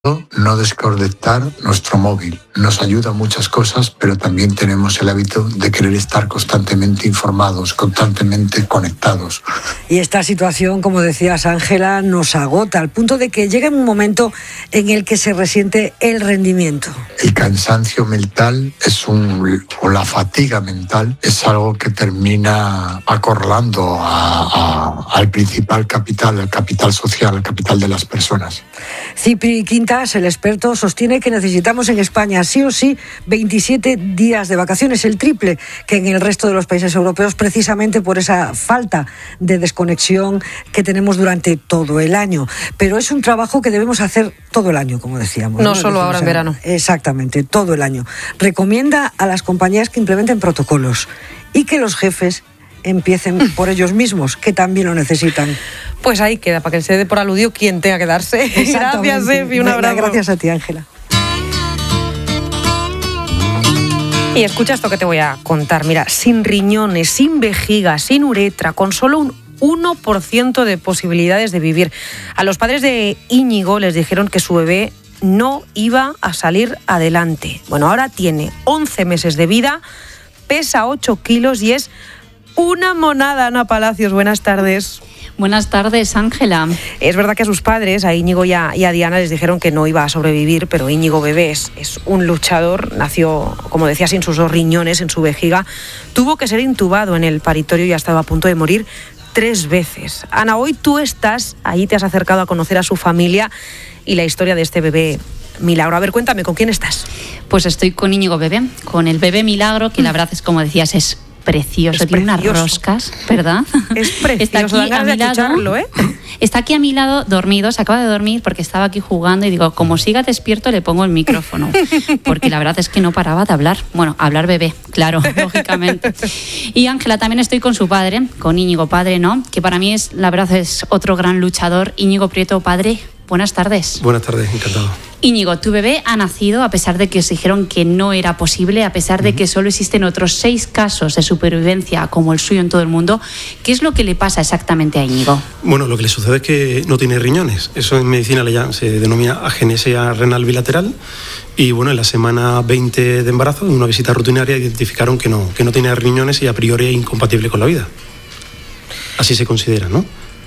No desconectar nuestro móvil. Nos ayuda a muchas cosas, pero también tenemos el hábito de querer estar constantemente informados, constantemente conectados. Y esta situación, como decías, Ángela, nos agota al punto de que llega un momento en el que se resiente el rendimiento. El cansancio mental o la fatiga mental es algo que termina acorralando al principal capital, el capital social, el capital de las personas. Cipri Quintas, el experto, sostiene que necesitamos en España sí o sí 27 días de vacaciones, el triple que en el resto de los países europeos, precisamente por esa falta de desconexión que tenemos durante todo el año. Pero es un trabajo que debemos hacer todo el año, como decíamos. No solo ahora en verano. Exactamente, todo el año. Recomienda a las compañías que implementen protocolos y que los jefes empiecen por ellos mismos, que también lo necesitan. Pues ahí queda, para que se dé por aludido quien tenga que darse. Gracias, Efi, un abrazo. Gracias a ti, Ángela. Y escucha esto que te voy a contar. Mira, sin riñones, sin vejiga, sin uretra, con solo un 1% de posibilidades de vivir. A los padres de Íñigo les dijeron que su bebé no iba a salir adelante. Bueno, ahora tiene 11 meses de vida, pesa 8 kilos y es una monada. Ana Palacios, buenas tardes. Buenas tardes, Ángela. Es verdad que a sus padres, a Íñigo y a Diana, les dijeron que no iba a sobrevivir, pero Íñigo bebé es un luchador. Nació, como decía, sin sus 2 riñones en su vejiga. Tuvo que ser intubado en el paritorio y ha estado a punto de morir 3 veces. Ana, hoy tú estás ahí, te has acercado a conocer a su familia y la historia de este bebé milagro. A ver, cuéntame, ¿con quién estás? Pues estoy con Íñigo bebé, con el bebé milagro, que la verdad es, como decías, es precioso, tiene unas roscas, ¿verdad? Es precioso, está aquí a mi lado, está aquí a mi lado dormido, se acaba de dormir porque estaba aquí jugando y digo, como siga despierto le pongo el micrófono, porque la verdad es que no paraba de hablar. Bueno, hablar bebé, claro, lógicamente. Y Ángela, también estoy con su padre, con Íñigo padre, ¿no? Que para mí la verdad es otro gran luchador. Íñigo Prieto padre, buenas tardes. Buenas tardes, encantado. Íñigo, tu bebé ha nacido a pesar de que os dijeron que no era posible, a pesar de que solo existen otros 6 casos de supervivencia como el suyo en todo el mundo. ¿Qué es lo que le pasa exactamente a Íñigo? Bueno, lo que le sucede es que no tiene riñones. Eso en medicina se denomina agenesia renal bilateral. Y bueno, en la semana 20 de embarazo, en una visita rutinaria, identificaron que no tenía riñones y a priori es incompatible con la vida. Así se considera, ¿no?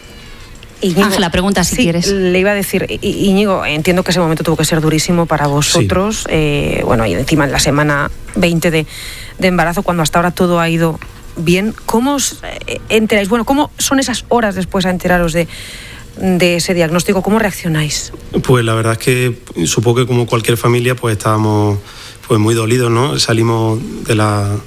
Ángela, pregunta si quieres. Le iba a decir, Íñigo, entiendo que ese momento tuvo que ser durísimo para vosotros. Sí. Bueno, y encima en la semana 20 de embarazo, cuando hasta ahora todo ha ido bien, ¿cómo os enteráis? Bueno, ¿cómo son esas horas después a enteraros de ese diagnóstico? ¿Cómo reaccionáis? Pues la verdad es que supongo que como cualquier familia pues estábamos pues muy dolidos, ¿no? Salimos de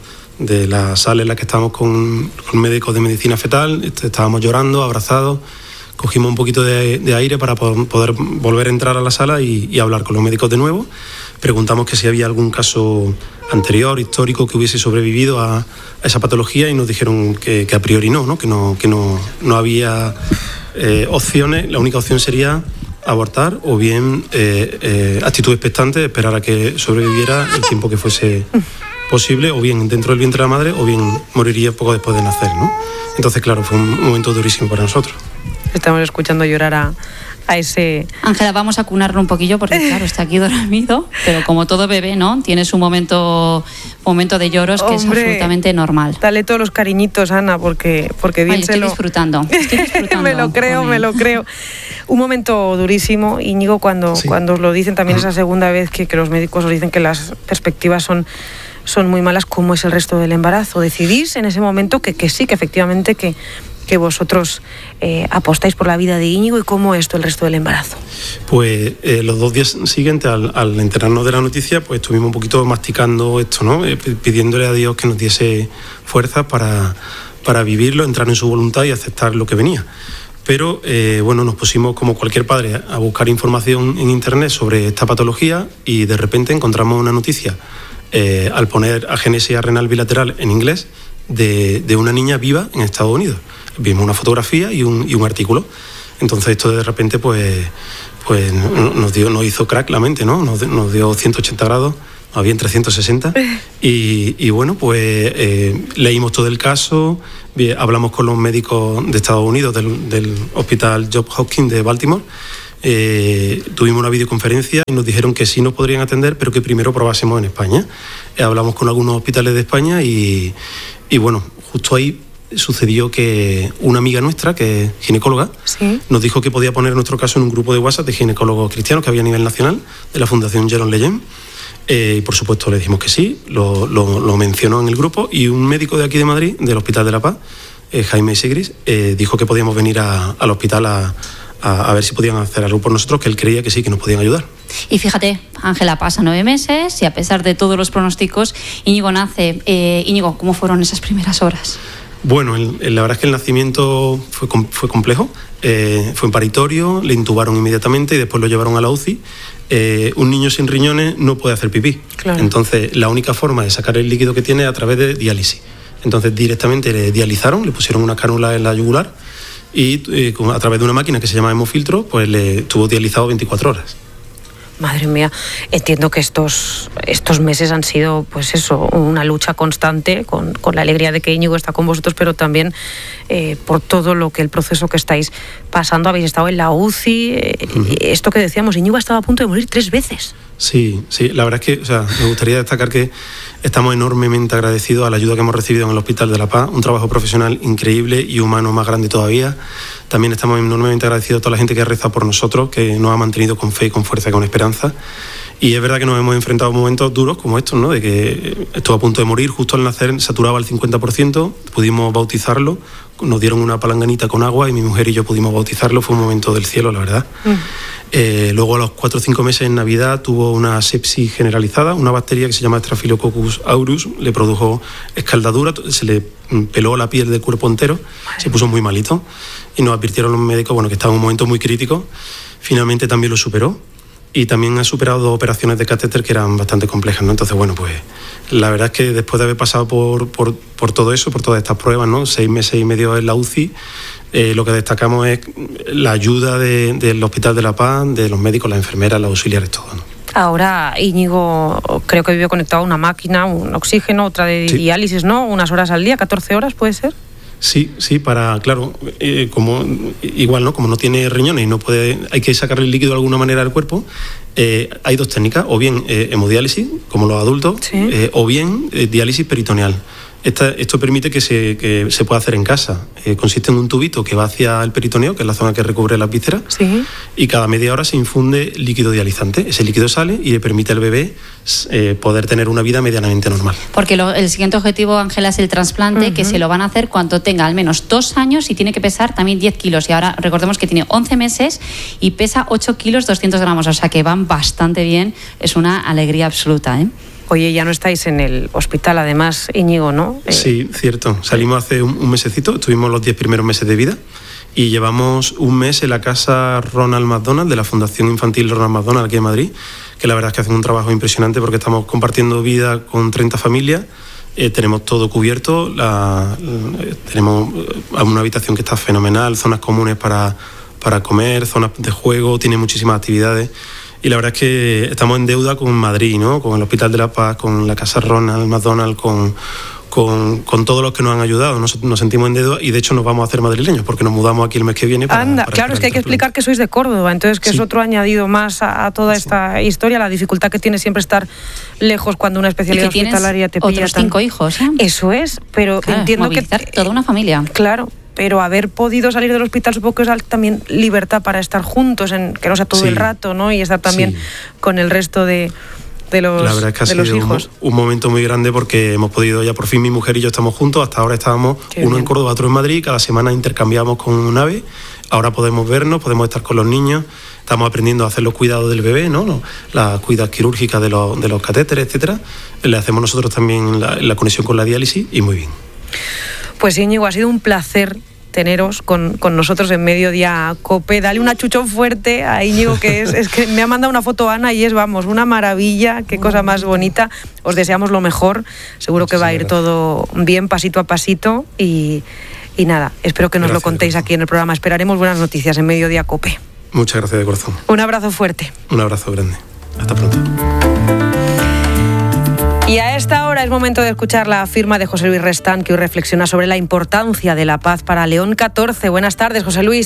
la sala en la que estábamos con médicos de medicina fetal, estábamos llorando, abrazados. Cogimos un poquito de aire para poder volver a entrar a la sala y hablar con los médicos de nuevo. Preguntamos que si había algún caso anterior, histórico, que hubiese sobrevivido a esa patología y nos dijeron que a priori no, que no había opciones. La única opción sería abortar o bien actitud expectante, esperar a que sobreviviera el tiempo que fuese posible, o bien dentro del vientre de la madre o bien moriría poco después de nacer, ¿no? Entonces, claro, fue un momento durísimo para nosotros. Estamos escuchando llorar a ese... Ángela, vamos a cunarlo un poquillo porque, claro, está aquí dormido, pero como todo bebé, ¿no? Tiene su momento de lloros, que es absolutamente normal. Dale todos los cariñitos, Ana, porque bien Ay, estoy disfrutando. me lo creo. Un momento durísimo, Íñigo, cuando os lo dicen también esa segunda vez que los médicos os dicen que las perspectivas son muy malas. ¿Cómo es el resto del embarazo? ¿Decidís en ese momento que sí, que efectivamente que vosotros apostáis por la vida de Íñigo? ¿Y cómo es el resto del embarazo? Pues los 2 días siguientes al enterarnos de la noticia, pues estuvimos un poquito masticando esto, ¿no? Pidiéndole a Dios que nos diese fuerzas para vivirlo, entrar en su voluntad y aceptar lo que venía. Pero bueno, nos pusimos como cualquier padre a buscar información en internet sobre esta patología y de repente encontramos una noticia al poner agenesia renal bilateral en inglés de una niña viva en Estados Unidos. Vimos una fotografía y un artículo. Entonces esto de repente pues nos hizo crack la mente, ¿no? Nos dio 180 grados, más bien 360. Y bueno, pues leímos todo el caso, hablamos con los médicos de Estados Unidos del Hospital Johns Hopkins de Baltimore, tuvimos una videoconferencia y nos dijeron que sí nos podrían atender, pero que primero probásemos en España. Hablamos con algunos hospitales de España y bueno, justo ahí sucedió que una amiga nuestra, que es ginecóloga, ¿sí?, nos dijo que podía poner nuestro caso en un grupo de WhatsApp de ginecólogos cristianos que había a nivel nacional, de la Fundación Jérôme Lejeune. Y por supuesto le dijimos que sí, lo mencionó en el grupo, y un médico de aquí de Madrid, del Hospital de la Paz, Jaime Sigris, dijo que podíamos venir al hospital a ver si podían hacer algo por nosotros, que él creía que sí, que nos podían ayudar. Y fíjate, Ángela pasa 9 meses y a pesar de todos los pronósticos, Íñigo nace. Íñigo, ¿cómo fueron esas primeras horas? Bueno, la verdad es que el nacimiento fue complejo. Fue en paritorio, le intubaron inmediatamente y después lo llevaron a la UCI. Un niño sin riñones no puede hacer pipí. Claro. Entonces, la única forma de sacar el líquido que tiene es a través de diálisis. Entonces, directamente le dializaron, le pusieron una cánula en la yugular y a través de una máquina que se llama hemofiltro, pues le estuvo dializado 24 horas. Madre mía, entiendo que estos meses han sido, pues eso, una lucha constante con la alegría de que Íñigo está con vosotros, pero también por todo el proceso que estáis pasando. Habéis estado en la UCI, esto que decíamos, Íñigo estaba a punto de morir 3 veces. Sí, la verdad es que me gustaría destacar que estamos enormemente agradecidos a la ayuda que hemos recibido en el Hospital de la Paz, un trabajo profesional increíble y humano más grande todavía. También estamos enormemente agradecidos a toda la gente que ha rezado por nosotros, que nos ha mantenido con fe, con fuerza y con esperanza. Y es verdad que nos hemos enfrentado a momentos duros como estos, ¿no? De que estuvo a punto de morir, justo al nacer saturaba al 50%, pudimos bautizarlo, nos dieron una palanganita con agua y mi mujer y yo pudimos bautizarlo, fue un momento del cielo, la verdad. Luego a los 4 o 5 meses en Navidad tuvo una sepsis generalizada, una bacteria que se llama Staphylococcus aureus, le produjo escaldadura, se le peló la piel del cuerpo entero, se puso muy malito y nos advirtieron los médicos que estaba en un momento muy crítico. Finalmente también lo superó y también ha superado 2 operaciones de catéter que eran bastante complejas, ¿no? Entonces, pues la verdad es que después de haber pasado por todo eso, por todas estas pruebas, ¿no? 6 meses y medio en la UCI, lo que destacamos es la ayuda del Hospital de la Paz, de los médicos, las enfermeras, los auxiliares, todo, ¿no? Ahora Íñigo creo que vive conectado a una máquina, un oxígeno, otra de diálisis, ¿no? Unas horas al día, 14 horas, ¿puede ser? Sí, claro, como igual, ¿no? Como no tiene riñones y no puede, hay que sacarle el líquido de alguna manera del cuerpo. Hay 2 técnicas, o bien hemodiálisis, como los adultos, ¿sí? O bien diálisis peritoneal. Esto permite que se pueda hacer en casa. Consiste en un tubito que va hacia el peritoneo, que es la zona que recubre las vísceras, ¿sí? Y cada media hora se infunde líquido dializante. Ese líquido sale y le permite al bebé poder tener una vida medianamente normal. Porque el siguiente objetivo, Ángela, es el trasplante, que se lo van a hacer cuando tenga al menos 2 años y tiene que pesar también 10 kilos. Y ahora recordemos que tiene 11 meses y pesa 8 kilos 200 gramos, o sea que van bastante bien. Es una alegría absoluta, ¿eh? Oye, ya no estáis en el hospital, además, Íñigo, ¿no? Sí, cierto. Salimos hace un mesecito, estuvimos los 10 primeros meses de vida y llevamos un mes en la casa Ronald McDonald, de la Fundación Infantil Ronald McDonald aquí en Madrid, que la verdad es que hacen un trabajo impresionante porque estamos compartiendo vida con 30 familias. Tenemos todo cubierto, tenemos una habitación que está fenomenal, zonas comunes para comer, zonas de juego, tiene muchísimas actividades. Y la verdad es que estamos en deuda con Madrid, ¿no? Con el Hospital de la Paz, con la Casa Ronald McDonald, con todos los que nos han ayudado. Nos sentimos en deuda y de hecho nos vamos a hacer madrileños porque nos mudamos aquí el mes que viene. Claro, es que hay que explicar que sois de Córdoba, entonces que es otro añadido más a toda esta historia, la dificultad que tiene siempre estar lejos cuando una especialidad hospitalaria te pilla. Otros 5 hijos, ¿eh? Eso es, pero claro, entiendo que toda una familia. Claro. Pero haber podido salir del hospital supongo que es también libertad para estar juntos, que no sea todo el rato, ¿no? Y estar también con el resto de los hijos. La verdad es que ha sido un momento muy grande porque hemos podido, ya por fin mi mujer y yo estamos juntos. Hasta ahora estábamos uno en Córdoba, otro en Madrid. Cada semana intercambiamos con un ave. Ahora podemos vernos, podemos estar con los niños. Estamos aprendiendo a hacer los cuidados del bebé, ¿no? Las cuidadas quirúrgicas de los catéteres, etcétera. Le hacemos nosotros también la conexión con la diálisis y muy bien. Pues Íñigo, ha sido un placer teneros con nosotros en Mediodía Cope. Dale un achuchón fuerte a Íñigo, que es que me ha mandado una foto Ana y es, una maravilla, qué cosa más bonita. Os deseamos lo mejor, seguro que va a ir todo bien, pasito a pasito y nada, espero que nos lo contéis aquí en el programa. Esperaremos buenas noticias en Mediodía Cope. Muchas gracias de corazón. Un abrazo fuerte. Un abrazo grande. Hasta pronto. Y a esta hora es momento de escuchar la firma de José Luis Restán, que hoy reflexiona sobre la importancia de la paz para León XIV. Buenas tardes, José Luis.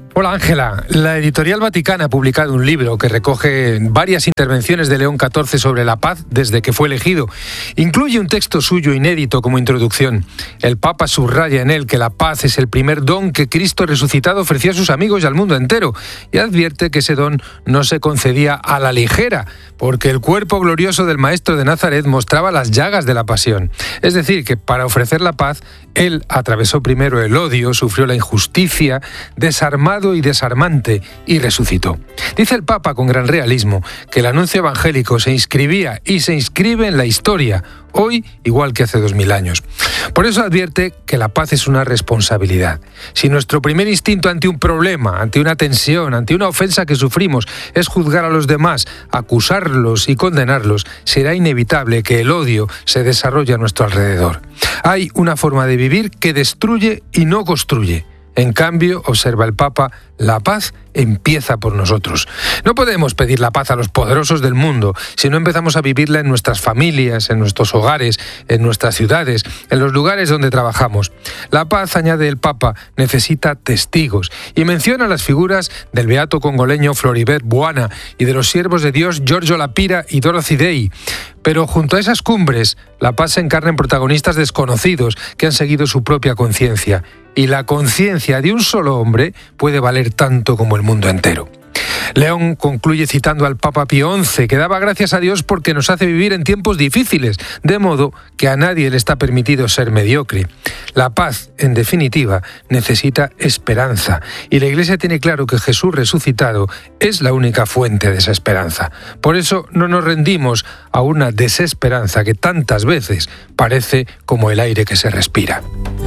Hola Ángela, la editorial Vaticana ha publicado un libro que recoge varias intervenciones de León XIV sobre la paz desde que fue elegido. Incluye un texto suyo inédito como introducción. El Papa subraya en él que la paz es el primer don que Cristo resucitado ofreció a sus amigos y al mundo entero, y advierte que ese don no se concedía a la ligera, porque el cuerpo glorioso del Maestro de Nazaret mostraba las llagas de la pasión. Es decir, que para ofrecer la paz, él atravesó primero el odio, sufrió la injusticia, desarmado y desarmante, y resucitó. Dice el Papa con gran realismo que el anuncio evangélico se inscribía y se inscribe en la historia, hoy igual que hace 2000 años. Por eso advierte que la paz es una responsabilidad. Si nuestro primer instinto ante un problema, ante una tensión, ante una ofensa que sufrimos es juzgar a los demás, acusarlos y condenarlos, será inevitable que el odio se desarrolle a nuestro alrededor. Hay una forma de vivir que destruye y no construye. En cambio, observa el Papa, la paz empieza por nosotros. No podemos pedir la paz a los poderosos del mundo si no empezamos a vivirla en nuestras familias, en nuestros hogares, en nuestras ciudades, en los lugares donde trabajamos. La paz, añade el Papa, necesita testigos y menciona las figuras del beato congoleño Floribert Buana y de los siervos de Dios Giorgio Lapira y Dorothy Day. Pero junto a esas cumbres, la paz se encarna en protagonistas desconocidos que han seguido su propia conciencia. Y la conciencia de un solo hombre puede valer tanto como el mundo entero. León concluye citando al Papa Pío XI, que daba gracias a Dios porque nos hace vivir en tiempos difíciles, de modo que a nadie le está permitido ser mediocre. La paz, en definitiva, necesita esperanza, y la Iglesia tiene claro que Jesús resucitado es la única fuente de esa esperanza. Por eso no nos rendimos a una desesperanza que tantas veces parece como el aire que se respira.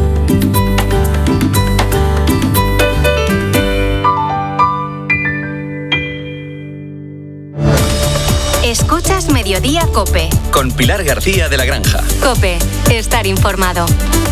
Escuchas Mediodía COPE. Con Pilar García de la Granja. COPE, estar informado.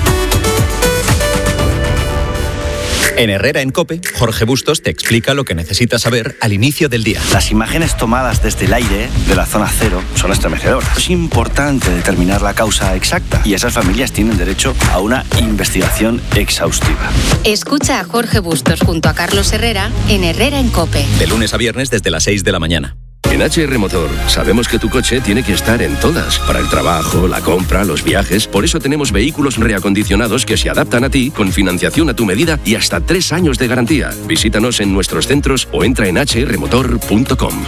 En Herrera en COPE, Jorge Bustos te explica lo que necesitas saber al inicio del día. Las imágenes tomadas desde el aire de la zona cero son estremecedoras. Es importante determinar la causa exacta y esas familias tienen derecho a una investigación exhaustiva. Escucha a Jorge Bustos junto a Carlos Herrera en Herrera en COPE. De lunes a viernes desde las 6 de la mañana. En HR Motor sabemos que tu coche tiene que estar en todas, para el trabajo, la compra, los viajes. Por eso tenemos vehículos reacondicionados que se adaptan a ti, con financiación a tu medida y hasta 3 años de garantía. Visítanos en nuestros centros o entra en hrmotor.com.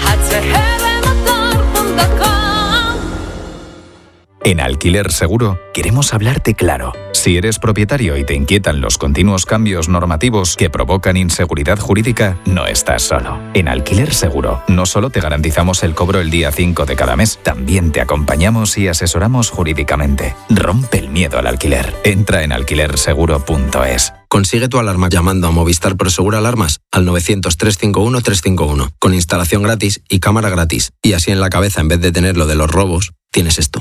En Alquiler Seguro queremos hablarte claro. Si eres propietario y te inquietan los continuos cambios normativos que provocan inseguridad jurídica, no estás solo. En Alquiler Seguro no solo te garantizamos el cobro el día 5 de cada mes, también te acompañamos y asesoramos jurídicamente. Rompe el miedo al alquiler. Entra en alquilerseguro.es. Consigue tu alarma llamando a Movistar Prosegur Alarmas al 900-351-351, con instalación gratis y cámara gratis. Y así en la cabeza, en vez de tener lo de los robos, tienes esto.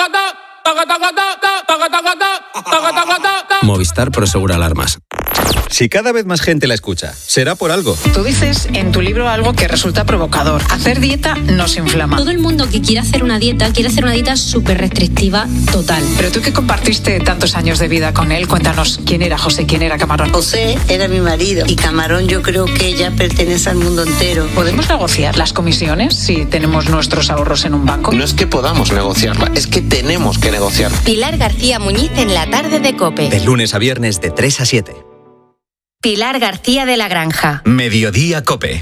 Movistar Prosegur Alarmas. Si cada vez más gente la escucha, será por algo. Tú dices en tu libro algo que resulta provocador. Hacer dieta nos inflama. Todo el mundo que quiere hacer una dieta súper restrictiva total. Pero tú que compartiste tantos años de vida con él, cuéntanos quién era José, quién era Camarón. José era mi marido y Camarón yo creo que ya pertenece al mundo entero. ¿Podemos negociar las comisiones si tenemos nuestros ahorros en un banco? No es que podamos negociarla, es que tenemos que negociarla. Pilar García Muñiz en la tarde de COPE. De lunes a viernes de 3 a 7. Pilar García de la Granja. Mediodía COPE.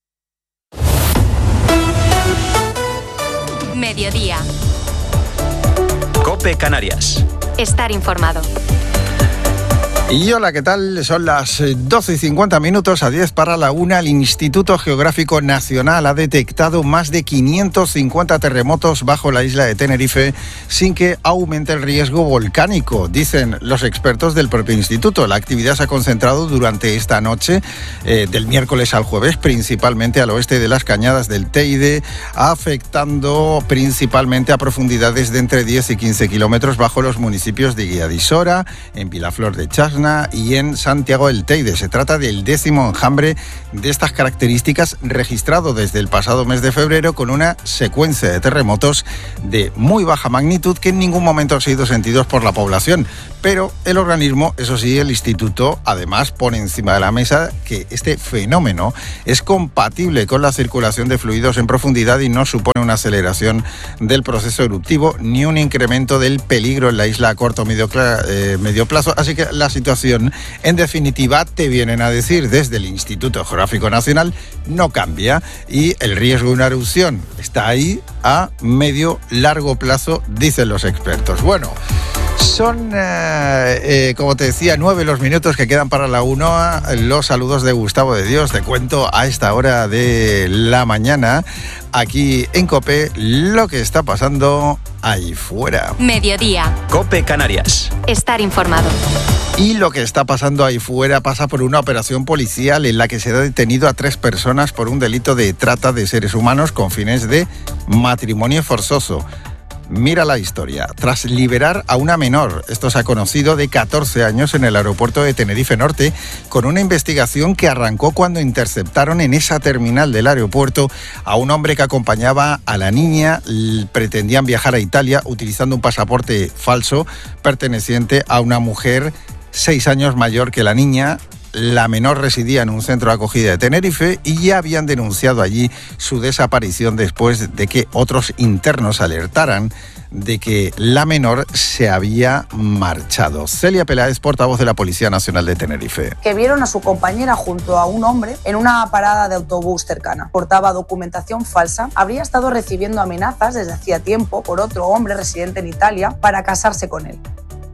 Mediodía. COPE Canarias. Estar informado. Y hola, ¿qué tal? Son las 12:50 a 10 para la 1. El Instituto Geográfico Nacional ha detectado más de 550 terremotos bajo la isla de Tenerife sin que aumente el riesgo volcánico, dicen los expertos del propio instituto. La actividad se ha concentrado durante esta noche, del miércoles al jueves, principalmente al oeste de las cañadas del Teide, afectando principalmente a profundidades de entre 10 y 15 kilómetros bajo los municipios de Guía de Isora, en Vilaflor de Chasna, Tacna y en Santiago del Teide. Se trata del 10º enjambre de estas características registrado desde el pasado mes de febrero, con una secuencia de terremotos de muy baja magnitud que en ningún momento han sido sentidos por la población. Pero el organismo, eso sí, el instituto, además pone encima de la mesa que este fenómeno es compatible con la circulación de fluidos en profundidad y no supone una aceleración del proceso eruptivo ni un incremento del peligro en la isla a corto o medio plazo. Así que la situación, en definitiva, te vienen a decir desde el Instituto Geográfico Nacional, no cambia y el riesgo de una erupción está ahí a medio largo plazo, dicen los expertos. Bueno, son, como te decía, 9 los minutos que quedan para la 1. Los saludos de Gustavo de Dios. Te cuento a esta hora de la mañana, aquí en COPE, lo que está pasando ahí fuera. Mediodía. COPE Canarias. Estar informado. Y lo que está pasando ahí fuera pasa por una operación policial en la que se ha detenido a 3 personas por un delito de trata de seres humanos con fines de matrimonio forzoso. Mira la historia. Tras liberar a una menor, esto se ha conocido, de 14 años en el aeropuerto de Tenerife Norte, con una investigación que arrancó cuando interceptaron en esa terminal del aeropuerto a un hombre que acompañaba a la niña. Pretendían viajar a Italia utilizando un pasaporte falso perteneciente a una mujer 6 años mayor que la niña. La menor residía en un centro de acogida de Tenerife y ya habían denunciado allí su desaparición después de que otros internos alertaran de que la menor se había marchado. Celia Peláez, portavoz de la Policía Nacional de Tenerife. Que vieron a su compañera junto a un hombre en una parada de autobús cercana. Portaba documentación falsa, habría estado recibiendo amenazas desde hacía tiempo por otro hombre residente en Italia para casarse con él.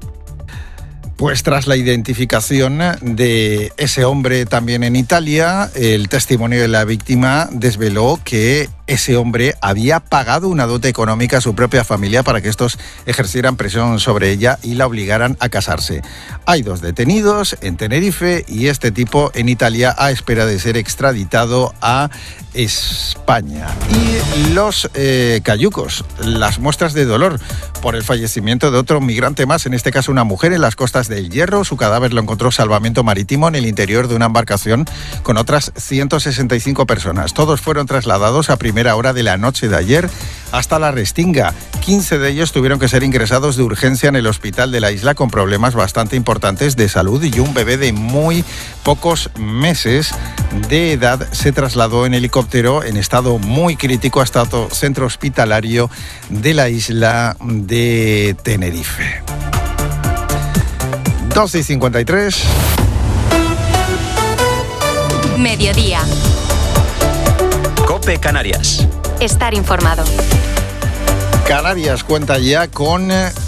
Pues tras la identificación de ese hombre también en Italia, el testimonio de la víctima desveló que ese hombre había pagado una dote económica a su propia familia para que estos ejercieran presión sobre ella y la obligaran a casarse. Hay 2 detenidos en Tenerife y este tipo en Italia a espera de ser extraditado a España. Y los cayucos, las muestras de dolor por el fallecimiento de otro migrante más, en este caso una mujer en las costas del Hierro. Su cadáver lo encontró Salvamento Marítimo en el interior de una embarcación con otras 165 personas. Todos fueron trasladados a primera hora de la noche de ayer hasta la Restinga. 15 de ellos tuvieron que ser ingresados de urgencia en el hospital de la isla con problemas bastante importantes de salud, y un bebé de muy pocos meses de edad se trasladó en helicóptero en estado muy crítico hasta otro centro hospitalario de la isla de Tenerife. 12:53. Mediodía. COPE Canarias. Estar informado. Canarias cuenta ya con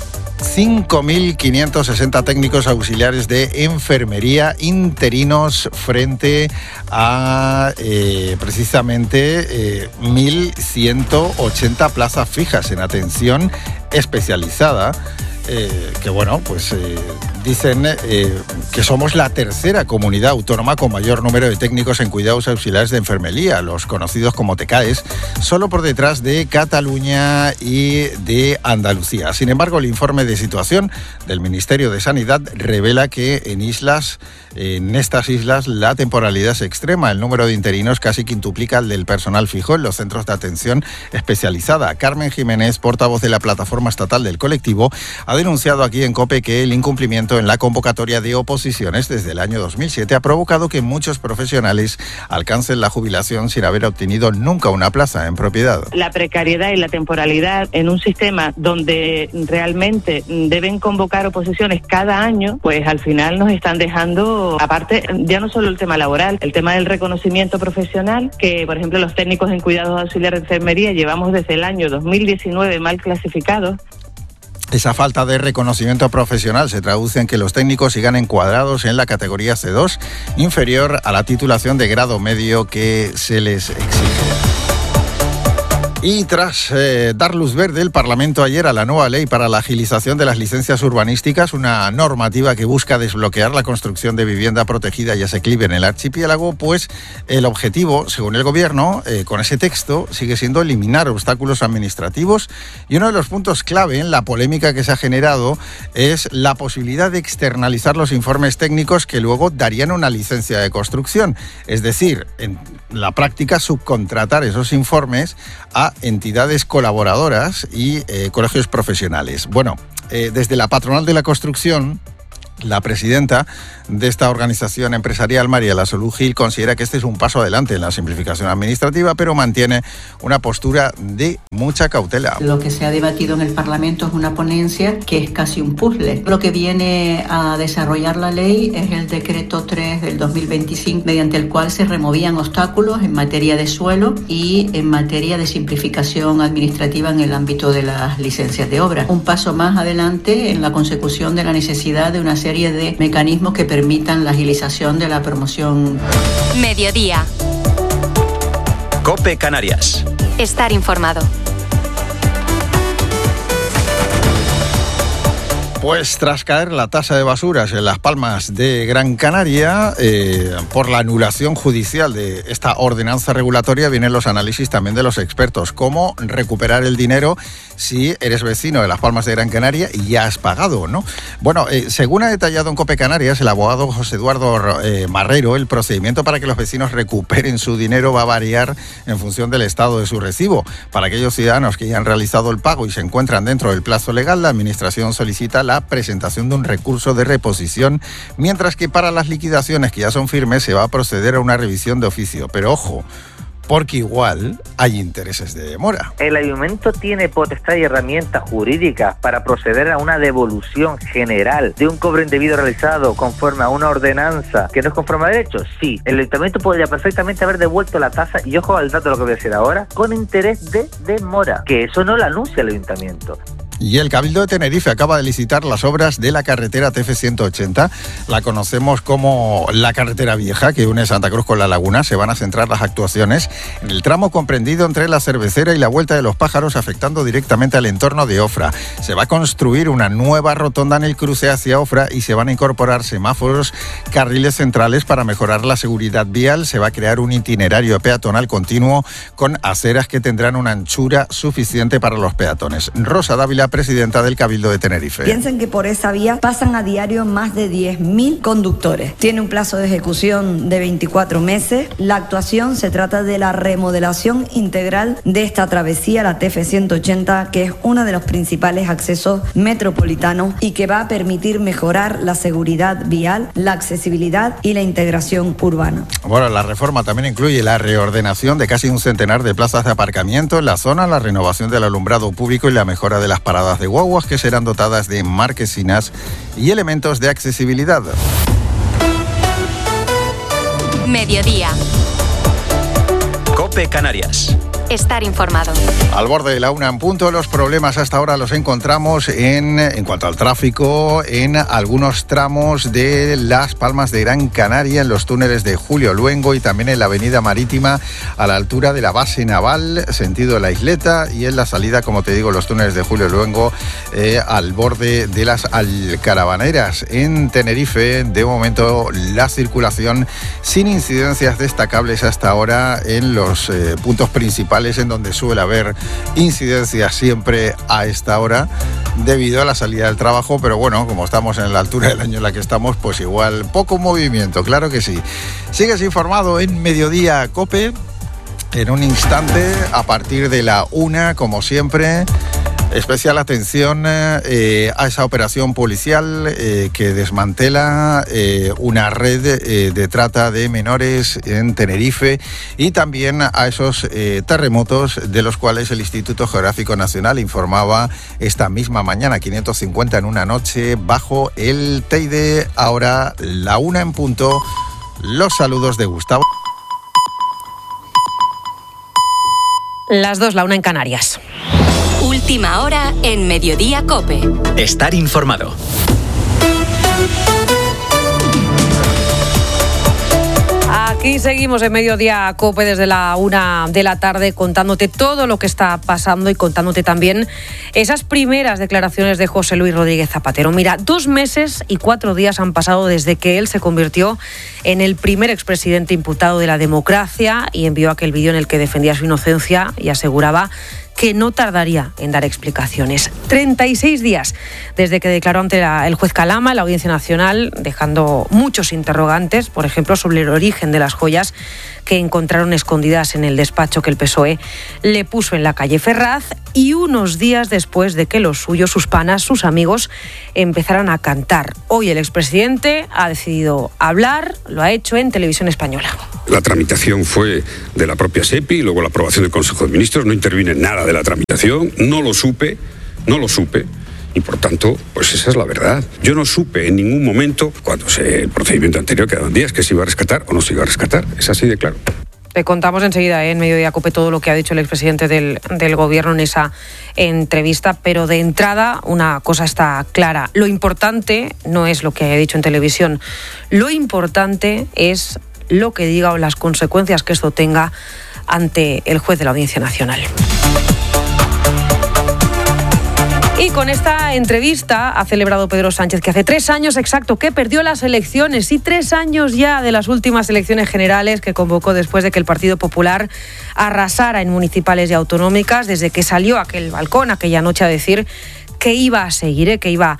5.560 técnicos auxiliares de enfermería interinos frente a precisamente 1.180 plazas fijas en atención especializada. Que bueno, pues dicen que somos la tercera comunidad autónoma con mayor número de técnicos en cuidados auxiliares de enfermería, los conocidos como TECAES, solo por detrás de Cataluña y de Andalucía. Sin embargo, el informe de situación del Ministerio de Sanidad revela que en estas islas la temporalidad es extrema. El número de interinos casi quintuplica el del personal fijo en los centros de atención especializada. Carmen Jiménez, portavoz de la Plataforma Estatal del Colectivo, ha denunciado aquí en COPE que el incumplimiento en la convocatoria de oposiciones desde el año 2007 ha provocado que muchos profesionales alcancen la jubilación sin haber obtenido nunca una plaza en propiedad. La precariedad y la temporalidad en un sistema donde realmente deben convocar oposiciones cada año, pues al final nos están dejando, aparte, ya no solo el tema laboral, el tema del reconocimiento profesional, que por ejemplo los técnicos en cuidados auxiliares de enfermería llevamos desde el año 2019 mal clasificados. Esa falta de reconocimiento profesional se traduce en que los técnicos sigan encuadrados en la categoría C2, inferior a la titulación de grado medio que se les exige. Y tras dar luz verde el Parlamento ayer a la nueva ley para la agilización de las licencias urbanísticas, una normativa que busca desbloquear la construcción de vivienda protegida y asequible en el archipiélago, pues el objetivo, según el Gobierno, con ese texto, sigue siendo eliminar obstáculos administrativos, y uno de los puntos clave en la polémica que se ha generado es la posibilidad de externalizar los informes técnicos que luego darían una licencia de construcción, es decir, en la práctica subcontratar esos informes a entidades colaboradoras y colegios profesionales. Bueno, desde la patronal de la construcción, la presidenta de esta organización empresarial, María Lasolú Gil, considera que este es un paso adelante en la simplificación administrativa, pero mantiene una postura de mucha cautela. Lo que se ha debatido en el Parlamento es una ponencia que es casi un puzzle. Lo que viene a desarrollar la ley es el decreto 3 del 2025, mediante el cual se removían obstáculos en materia de suelo y en materia de simplificación administrativa en el ámbito de las licencias de obra. Un paso más adelante en la consecución de la necesidad de una serie de mecanismos que permitan la agilización de la promoción. Mediodía. COPE Canarias. Estar informado. Pues tras caer la tasa de basuras en Las Palmas de Gran Canaria, por la anulación judicial de esta ordenanza regulatoria, vienen los análisis también de los expertos. ¿Cómo recuperar el dinero si eres vecino de Las Palmas de Gran Canaria y ya has pagado, ¿no? Bueno, según ha detallado en COPE Canarias el abogado José Eduardo Marrero, el procedimiento para que los vecinos recuperen su dinero va a variar en función del estado de su recibo. Para aquellos ciudadanos que ya han realizado el pago y se encuentran dentro del plazo legal, la Administración solicita la presentación de un recurso de reposición, mientras que para las liquidaciones que ya son firmes se va a proceder a una revisión de oficio. Pero ojo, porque igual hay intereses de demora. El ayuntamiento tiene potestad y herramientas jurídicas para proceder a una devolución general de un cobro indebido realizado conforme a una ordenanza que no es conforme a derecho. Sí, el ayuntamiento podría perfectamente haber devuelto la tasa, y ojo al dato de lo que voy a decir ahora, con interés de demora, que eso no lo anuncia el ayuntamiento. Y el Cabildo de Tenerife acaba de licitar las obras de la carretera TF180. La conocemos como la carretera vieja que une Santa Cruz con La Laguna. Se van a centrar las actuaciones en el tramo comprendido entre la Cervecera y la Vuelta de los Pájaros, afectando directamente al entorno de Ofra. Se va a construir una nueva rotonda en el cruce hacia Ofra y se van a incorporar semáforos, carriles centrales para mejorar la seguridad vial. Se va a crear un itinerario peatonal continuo con aceras que tendrán una anchura suficiente para los peatones. Rosa Dávila, presidenta del Cabildo de Tenerife. Piensen que por esa vía pasan a diario más de 10.000 conductores. Tiene un plazo de ejecución de 24 meses. La actuación se trata de la remodelación integral de esta travesía, la TF180, que es uno de los principales accesos metropolitanos y que va a permitir mejorar la seguridad vial, la accesibilidad y la integración urbana. Bueno, la reforma también incluye la reordenación de casi un centenar de plazas de aparcamiento en la zona, la renovación del alumbrado público y la mejora de las paradas de guaguas, que serán dotadas de marquesinas y elementos de accesibilidad. Mediodía. COPE Canarias. Estar informado. Al borde de la 1 en punto, los problemas hasta ahora los encontramos en cuanto al tráfico en algunos tramos de Las Palmas de Gran Canaria, en los túneles de Julio Luengo y también en la avenida Marítima a la altura de la base naval, sentido La Isleta, y en la salida, como te digo, los túneles de Julio Luengo al borde de las Alcarabaneras. En Tenerife, de momento, la circulación sin incidencias destacables hasta ahora en los puntos principales en donde suele haber incidencias siempre a esta hora debido a la salida del trabajo, pero bueno, como estamos en la altura del año en la que estamos, pues igual poco movimiento, claro que sí. Sigues informado en Mediodía COPE. En un instante, a partir de la 1, como siempre, especial atención a esa operación policial que desmantela una red de trata de menores en Tenerife, y también a esos terremotos de los cuales el Instituto Geográfico Nacional informaba esta misma mañana, 550 en una noche bajo el Teide. Ahora la 1 en punto, los saludos de Gustavo. Las 2, la 1 en Canarias. Última hora en Mediodía COPE. Estar informado. ¿A Aquí seguimos en Mediodía COPE desde la 1 de la tarde contándote todo lo que está pasando y contándote también esas primeras declaraciones de José Luis Rodríguez Zapatero. Mira, 2 meses y 4 días han pasado desde que él se convirtió en el primer expresidente imputado de la democracia y envió aquel vídeo en el que defendía su inocencia y aseguraba que no tardaría en dar explicaciones. 36 días desde que declaró ante el juez Calama en la Audiencia Nacional, dejando muchos interrogantes, por ejemplo, sobre el origen de las joyas que encontraron escondidas en el despacho que el PSOE le puso en la calle Ferraz, y unos días después de que los suyos, sus panas, sus amigos, empezaran a cantar. Hoy el expresidente ha decidido hablar, lo ha hecho en Televisión Española. La tramitación fue de la propia SEPI, luego la aprobación del Consejo de Ministros, no intervine en nada de la tramitación, no lo supe, y por tanto, pues esa es la verdad. Yo no supe en ningún momento, cuando el procedimiento anterior, quedaban días, que se iba a rescatar o no se iba a rescatar, es así de claro. Te contamos enseguida en Mediodía COPE todo lo que ha dicho el expresidente del Gobierno en esa entrevista, pero de entrada una cosa está clara. Lo importante no es lo que haya dicho en televisión, lo importante es lo que diga o las consecuencias que esto tenga ante el juez de la Audiencia Nacional. Y con esta entrevista ha celebrado Pedro Sánchez que hace 3 años exacto que perdió las elecciones, y 3 años ya de las últimas elecciones generales que convocó después de que el Partido Popular arrasara en municipales y autonómicas, desde que salió a aquel balcón aquella noche a decir que iba a seguir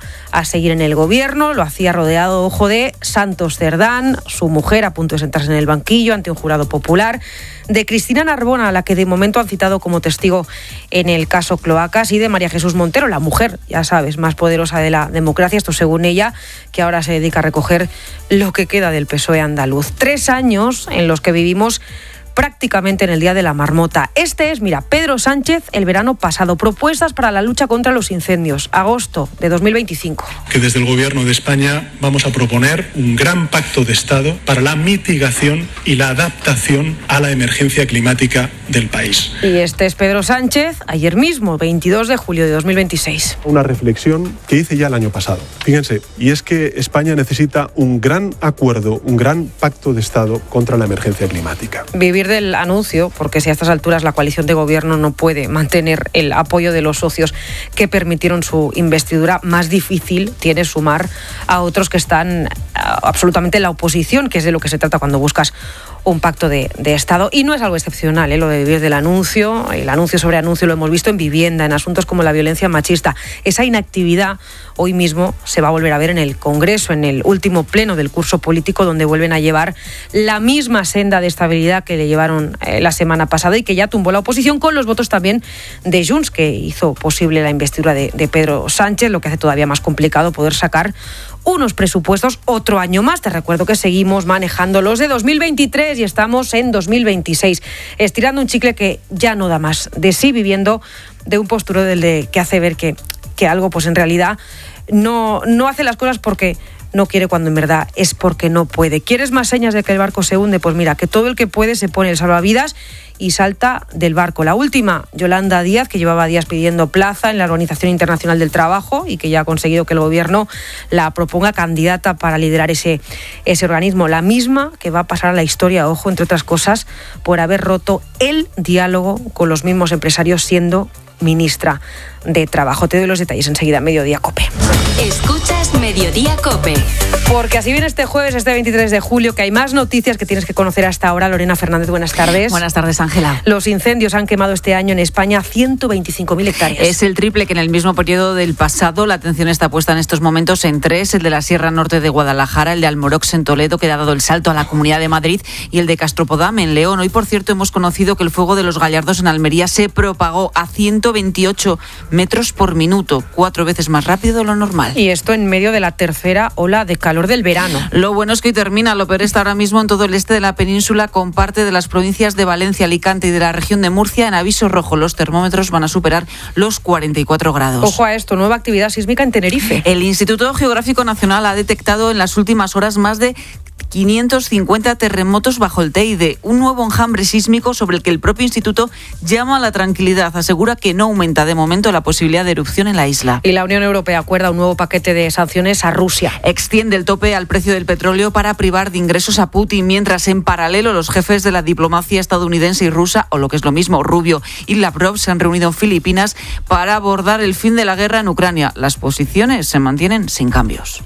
en el gobierno. Lo hacía rodeado, ojo, de Santos Cerdán, su mujer a punto de sentarse en el banquillo ante un jurado popular, de Cristina Narbona, a la que de momento han citado como testigo en el caso Cloacas, y de María Jesús Montero, la mujer, ya sabes, más poderosa de la democracia, esto según ella, que ahora se dedica a recoger lo que queda del PSOE andaluz. 3 años en los que vivimos prácticamente en el día de la marmota. Este es, mira, Pedro Sánchez el verano pasado. Propuestas para la lucha contra los incendios. Agosto de 2025. Que desde el Gobierno de España vamos a proponer un gran pacto de Estado para la mitigación y la adaptación a la emergencia climática del país. Y este es Pedro Sánchez ayer mismo, 22 de julio de 2026. Una reflexión que hice ya el año pasado. Fíjense, y es que España necesita un gran acuerdo, un gran pacto de Estado contra la emergencia climática. Vivir del anuncio, porque si a estas alturas la coalición de gobierno no puede mantener el apoyo de los socios que permitieron su investidura, más difícil tiene sumar a otros que están absolutamente en la oposición, que es de lo que se trata cuando buscas un pacto de Estado. Y no es algo excepcional, lo de vivir del anuncio. El anuncio sobre anuncio lo hemos visto en vivienda, en asuntos como la violencia machista. Esa inactividad hoy mismo se va a volver a ver en el Congreso, en el último pleno del curso político, donde vuelven a llevar la misma senda de estabilidad que le llevaron la semana pasada y que ya tumbó la oposición, con los votos también de Junts, que hizo posible la investidura de Pedro Sánchez, lo que hace todavía más complicado poder sacar unos presupuestos otro año más. Te recuerdo que seguimos manejando los de 2023 y estamos en 2026, estirando un chicle que ya no da más de sí, viviendo de un postureo del de que hace ver que algo, pues en realidad no hace las cosas porque no quiere, cuando en verdad es porque no puede. ¿Quieres más señas de que el barco se hunde? Pues mira, que todo el que puede se pone el salvavidas y salta del barco. La última, Yolanda Díaz, que llevaba días pidiendo plaza en la Organización Internacional del Trabajo y que ya ha conseguido que el gobierno la proponga candidata para liderar ese organismo. La misma que va a pasar a la historia, ojo, entre otras cosas, por haber roto el diálogo con los mismos empresarios siendo ministra de Trabajo. Te doy los detalles enseguida. Mediodía COPE. Escuchas Mediodía COPE. Porque así viene este jueves, este 23 de julio, que hay más noticias que tienes que conocer hasta ahora. Lorena Fernández, buenas tardes. Buenas tardes, Ángela. Los incendios han quemado este año en España 125.000 hectáreas. Es el triple que en el mismo periodo del pasado. La atención está puesta en estos momentos en 3, el de la Sierra Norte de Guadalajara, el de Almorox en Toledo, que ha dado el salto a la Comunidad de Madrid, y el de Castropodam en León. Hoy, por cierto, hemos conocido que el fuego de los Gallardos en Almería se propagó a 128 metros por minuto, 4 veces más rápido de lo normal. Y esto en medio de la tercera ola de calor del verano. Lo bueno es que hoy termina. Lo peor está ahora mismo en todo el este de la península, con parte de las provincias de Valencia, Alicante y de la región de Murcia en aviso rojo. Los termómetros van a superar los 44 grados. Ojo a esto, nueva actividad sísmica en Tenerife. El Instituto Geográfico Nacional ha detectado en las últimas horas más de 550 terremotos bajo el Teide, un nuevo enjambre sísmico sobre el que el propio instituto llama a la tranquilidad. Asegura que no aumenta de momento la posibilidad de erupción en la isla. Y la Unión Europea acuerda un nuevo paquete de sanciones a Rusia. Extiende el tope al precio del petróleo para privar de ingresos a Putin, mientras en paralelo los jefes de la diplomacia estadounidense y rusa, o lo que es lo mismo, Rubio y Lavrov, se han reunido en Filipinas para abordar el fin de la guerra en Ucrania. Las posiciones se mantienen sin cambios.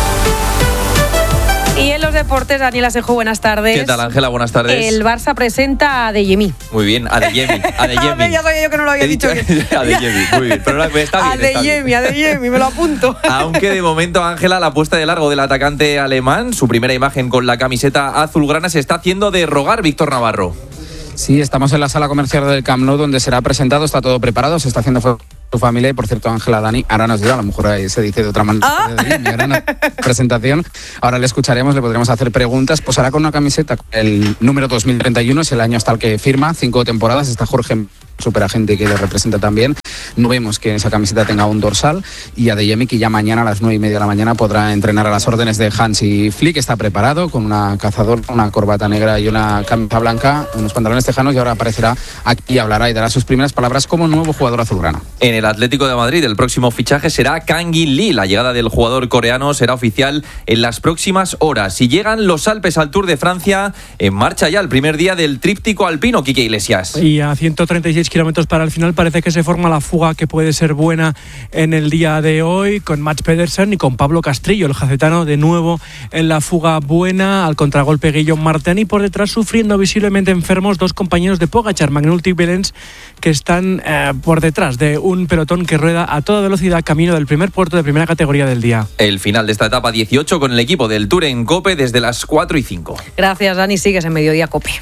Y en los deportes, Daniel Asenjo, buenas tardes. ¿Qué tal, Ángela? Buenas tardes. El Barça presenta a Adeyemi. Muy bien, Adeyemi. Ya sabía yo que no lo había dicho bien. Adeyemi, muy bien. Pero está bien. Adeyemi, me lo apunto. Aunque de momento, Ángela, la puesta de largo del atacante alemán, su primera imagen con la camiseta azulgrana, se está haciendo de rogar. Víctor Navarro. Sí, estamos en la sala comercial del Camp Nou, donde será presentado, está todo preparado, se está haciendo su familia. Y por cierto, Ángela, Dani, ahora nos dirá, a lo mejor ahí se dice de otra manera, ahora una presentación, ahora le escucharemos, le podremos hacer preguntas. Pues hará con una camiseta, el número 2031 es el año hasta el que firma, 5 temporadas, está Jorge, superagente, que le representa también. No vemos que esa camiseta tenga un dorsal, y Adeyemi, que ya mañana a las 9:30 de la mañana podrá entrenar a las órdenes de Hansi Flick. Está preparado con una cazadora, una corbata negra y una camisa blanca, unos pantalones tejanos, y ahora aparecerá aquí y hablará y dará sus primeras palabras como nuevo jugador azulgrana. En el Atlético de Madrid, el próximo fichaje será Kang-in Lee. La llegada del jugador coreano será oficial en las próximas horas. Si llegan los Alpes al Tour de Francia, en marcha ya el primer día del tríptico alpino, Quique Iglesias. Y a 136 kilómetros para el final parece que se forma la fuga que puede ser buena en el día de hoy, con Mats Pedersen y con Pablo Castrillo, el jacetano, de nuevo en la fuga buena. Al contragolpe Guillaume Martin, y por detrás, sufriendo visiblemente enfermos, dos compañeros de Pogačar, McNulty y Belens, que están por detrás de un pelotón que rueda a toda velocidad camino del primer puerto de primera categoría del día. El final de esta etapa 18 con el equipo del Tour en COPE desde las 4:05. Gracias, Dani. Sigues en Mediodía COPE.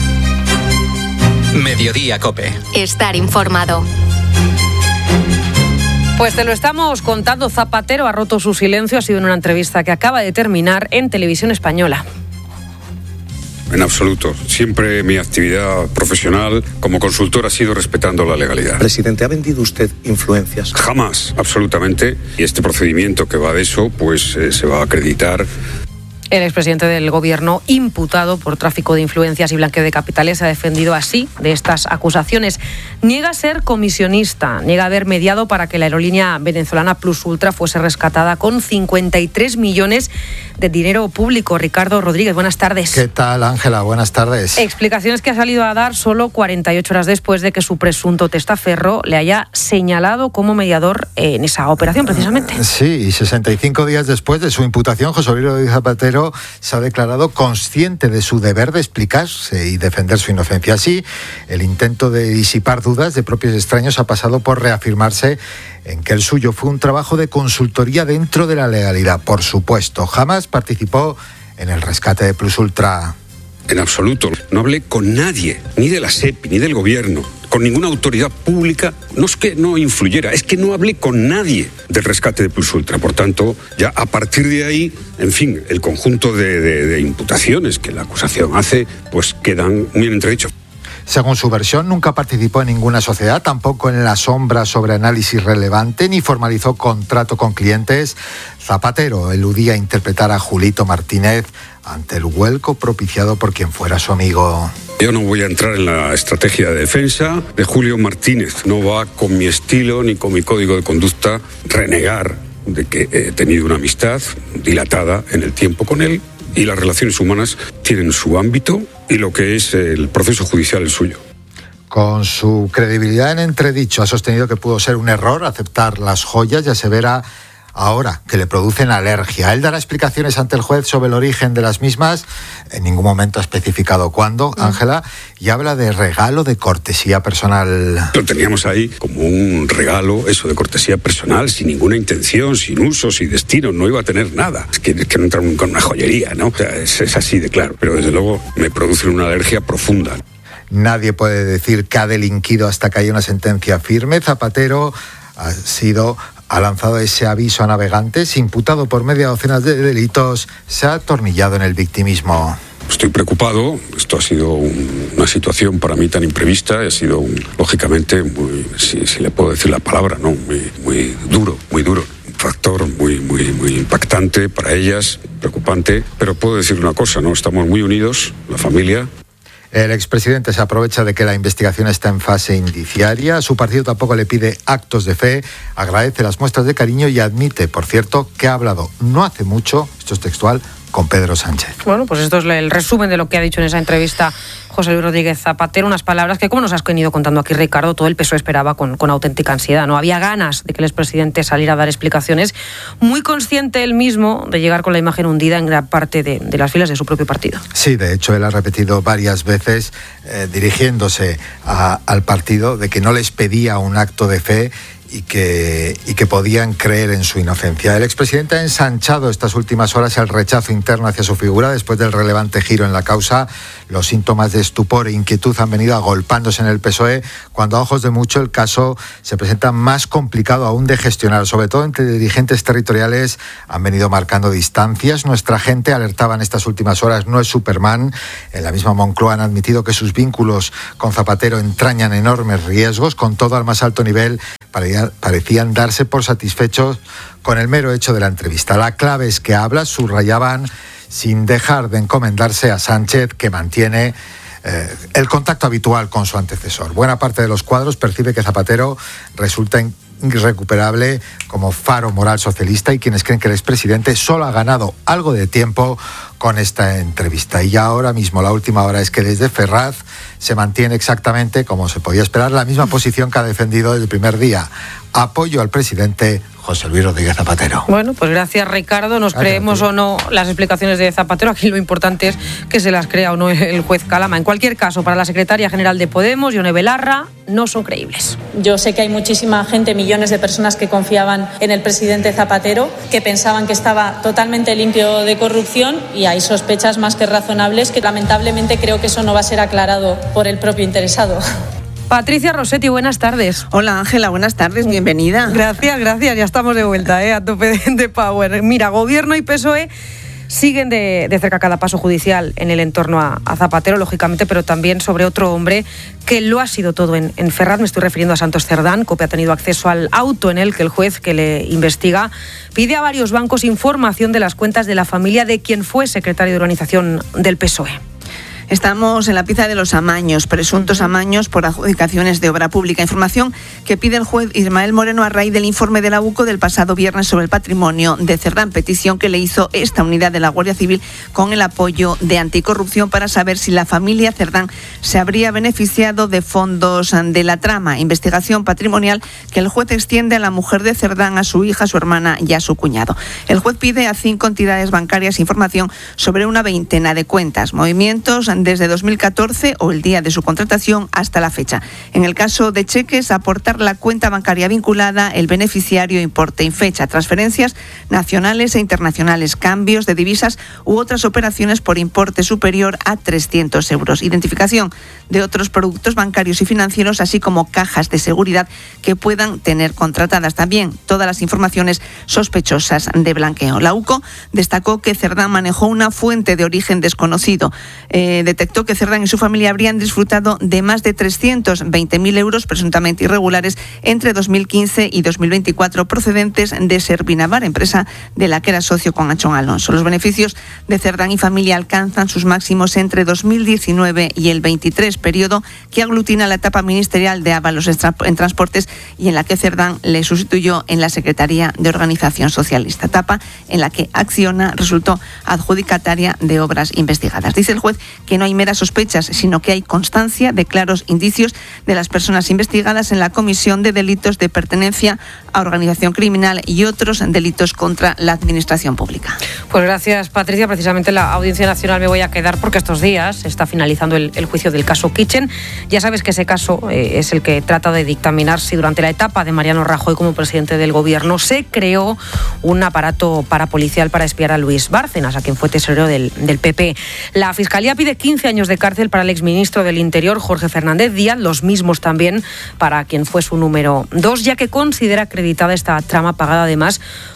Mediodía COPE. Estar informado. Pues te lo estamos contando. Zapatero ha roto su silencio. Ha sido en una entrevista que acaba de terminar en Televisión Española. En absoluto. Siempre mi actividad profesional como consultor ha sido respetando la legalidad. Presidente, ¿ha vendido usted influencias? Jamás, absolutamente. Y este procedimiento que va de eso, pues se va a acreditar. El expresidente del Gobierno, imputado por tráfico de influencias y blanqueo de capitales, se ha defendido así de estas acusaciones. Niega ser comisionista, niega haber mediado para que la aerolínea venezolana Plus Ultra fuese rescatada con 53 millones de dinero público. Ricardo Rodríguez, buenas tardes. ¿Qué tal, Ángela? Buenas tardes. Explicaciones que ha salido a dar solo 48 horas después de que su presunto testaferro le haya señalado como mediador en esa operación, precisamente. Sí, y 65 días después de su imputación, José Luis Zapatero se ha declarado consciente de su deber de explicarse y defender su inocencia. Así, el intento de disipar dudas de propios extraños ha pasado por reafirmarse en que el suyo fue un trabajo de consultoría dentro de la legalidad. Por supuesto, jamás participó en el rescate de Plus Ultra. En absoluto. No hablé con nadie, ni de la SEPI, ni del Gobierno, con ninguna autoridad pública. No es que no influyera, es que no hablé con nadie del rescate de Plus Ultra. Por tanto, ya a partir de ahí, en fin, el conjunto de imputaciones que la acusación hace, pues quedan muy en entredicho. Según su versión, nunca participó en ninguna sociedad, tampoco en la sombra sobre análisis relevante, ni formalizó contrato con clientes. Zapatero eludía interpretar a Julito Martínez ante el vuelco propiciado por quien fuera su amigo. Yo no voy a entrar en la estrategia de defensa de Julio Martínez. No va con mi estilo ni con mi código de conducta renegar de que he tenido una amistad dilatada en el tiempo con él, y las relaciones humanas tienen su ámbito y lo que es el proceso judicial el suyo. Con su credibilidad en entredicho, ha sostenido que pudo ser un error aceptar las joyas y asevera ahora que le producen alergia. Él dará explicaciones ante el juez sobre el origen de las mismas, en ningún momento ha especificado cuándo, Ángela, y habla de regalo de cortesía personal. Lo teníamos ahí como un regalo, eso de cortesía personal, sin ninguna intención, sin uso, sin destino, no iba a tener nada. Es que no entrar con una joyería, ¿no? O sea, es así de claro, pero desde luego me producen una alergia profunda. Nadie puede decir que ha delinquido hasta que haya una sentencia firme. Zapatero ha lanzado ese aviso a navegantes, imputado por media docena de delitos, se ha atornillado en el victimismo. Estoy preocupado, esto ha sido una situación para mí tan imprevista, ha sido lógicamente muy, si le puedo decir la palabra, ¿no? Muy duro, un factor muy muy impactante para ellas, preocupante, pero puedo decir una cosa, ¿no? Estamos muy unidos, la familia. El expresidente se aprovecha de que la investigación está en fase indiciaria. Su partido tampoco le pide actos de fe, agradece las muestras de cariño y admite, por cierto, que ha hablado no hace mucho, esto es textual, con Pedro Sánchez. Bueno, pues esto es el resumen de lo que ha dicho en esa entrevista José Luis Rodríguez Zapatero, unas palabras que, como nos has venido contando aquí, Ricardo, todo el PSOE esperaba con auténtica ansiedad, ¿no? Había ganas de que el expresidente saliera a dar explicaciones, muy consciente él mismo de llegar con la imagen hundida en gran parte de las filas de su propio partido. Sí, de hecho, él ha repetido varias veces, dirigiéndose al partido, de que no les pedía un acto de fe y que podían creer en su inocencia. El expresidente ha ensanchado estas últimas horas el rechazo interno hacia su figura después del relevante giro en la causa. Los síntomas de estupor e inquietud han venido agolpándose en el PSOE, cuando a ojos de mucho el caso se presenta más complicado aún de gestionar, sobre todo entre dirigentes territoriales. Han venido marcando distancias. Nuestra gente, alertaba en estas últimas horas, no es Superman. En la misma Moncloa han admitido que sus vínculos con Zapatero entrañan enormes riesgos. Con todo, al más alto nivel parecían darse por satisfechos con el mero hecho de la entrevista. La clave es que habla, subrayaban, sin dejar de encomendarse a Sánchez, que mantiene el contacto habitual con su antecesor. Buena parte de los cuadros percibe que Zapatero resulta irrecuperable como faro moral socialista, y quienes creen que el expresidente solo ha ganado algo de tiempo con esta entrevista. Y ya ahora mismo la última hora es que desde Ferraz se mantiene exactamente, como se podía esperar, la misma posición que ha defendido desde el primer día: apoyo al presidente José Luis Rodríguez Zapatero. Bueno, pues gracias, Ricardo. Nos creemos o no las explicaciones de Zapatero. Aquí lo importante es que se las crea o no el juez Calama. En cualquier caso, para la secretaria general de Podemos, Ione Belarra, no son creíbles. Yo sé que hay muchísima gente, millones de personas que confiaban en el presidente Zapatero, que pensaban que estaba totalmente limpio de corrupción, y hay sospechas más que razonables que lamentablemente creo que eso no va a ser aclarado por el propio interesado. Patricia Rossetti, buenas tardes. Hola, Ángela, buenas tardes, bienvenida. Gracias, ya estamos de vuelta, a tope de power. Mira, Gobierno y PSOE siguen de cerca cada paso judicial en el entorno a Zapatero, lógicamente, pero también sobre otro hombre que lo ha sido todo en Ferraz. Me estoy refiriendo a Santos Cerdán. COPE ha tenido acceso al auto en el que el juez que le investiga pide a varios bancos información de las cuentas de la familia de quien fue secretario de organización del PSOE. Estamos en la pieza de los amaños, presuntos amaños por adjudicaciones de obra pública. Información que pide el juez Ismael Moreno a raíz del informe de la UCO del pasado viernes sobre el patrimonio de Cerdán, petición que le hizo esta unidad de la Guardia Civil con el apoyo de Anticorrupción para saber si la familia Cerdán se habría beneficiado de fondos de la trama. Investigación patrimonial que el juez extiende a la mujer de Cerdán, a su hija, a su hermana y a su cuñado. El juez pide a 5 entidades bancarias información sobre una veintena de cuentas, movimientos desde 2014 o el día de su contratación hasta la fecha. En el caso de cheques, aportar la cuenta bancaria vinculada, el beneficiario, importe y fecha, transferencias nacionales e internacionales, cambios de divisas u otras operaciones por importe superior a 300 euros. Identificación de otros productos bancarios y financieros, así como cajas de seguridad que puedan tener contratadas. También todas las informaciones sospechosas de blanqueo. La UCO destacó que Cerdán manejó una fuente de origen desconocido. Detectó que Cerdán y su familia habrían disfrutado de más de 320.000 euros presuntamente irregulares entre 2015 y 2024 procedentes de Servinavar, empresa de la que era socio con Anchón Alonso. Los beneficios de Cerdán y familia alcanzan sus máximos entre 2019 y el 23, periodo que aglutina la etapa ministerial de Ábalos en Transportes y en la que Cerdán le sustituyó en la Secretaría de Organización Socialista, etapa en la que Acciona resultó adjudicataria de obras investigadas. Dice el juez que no hay meras sospechas, sino que hay constancia de claros indicios de las personas investigadas en la comisión de delitos de pertenencia a organización criminal y otros delitos contra la administración pública. Pues gracias, Patricia. Precisamente en la Audiencia Nacional me voy a quedar porque estos días se está finalizando el juicio del caso Kitchen. Ya sabes que ese caso es el que trata de dictaminar si durante la etapa de Mariano Rajoy como presidente del Gobierno se creó un aparato parapolicial para espiar a Luis Bárcenas, a quien fue tesorero del PP. La Fiscalía pide 15 años de cárcel para el exministro del Interior, Jorge Fernández Díaz, los mismos también para quien fue su número 2, ya que considera acreditada esta trama pagada además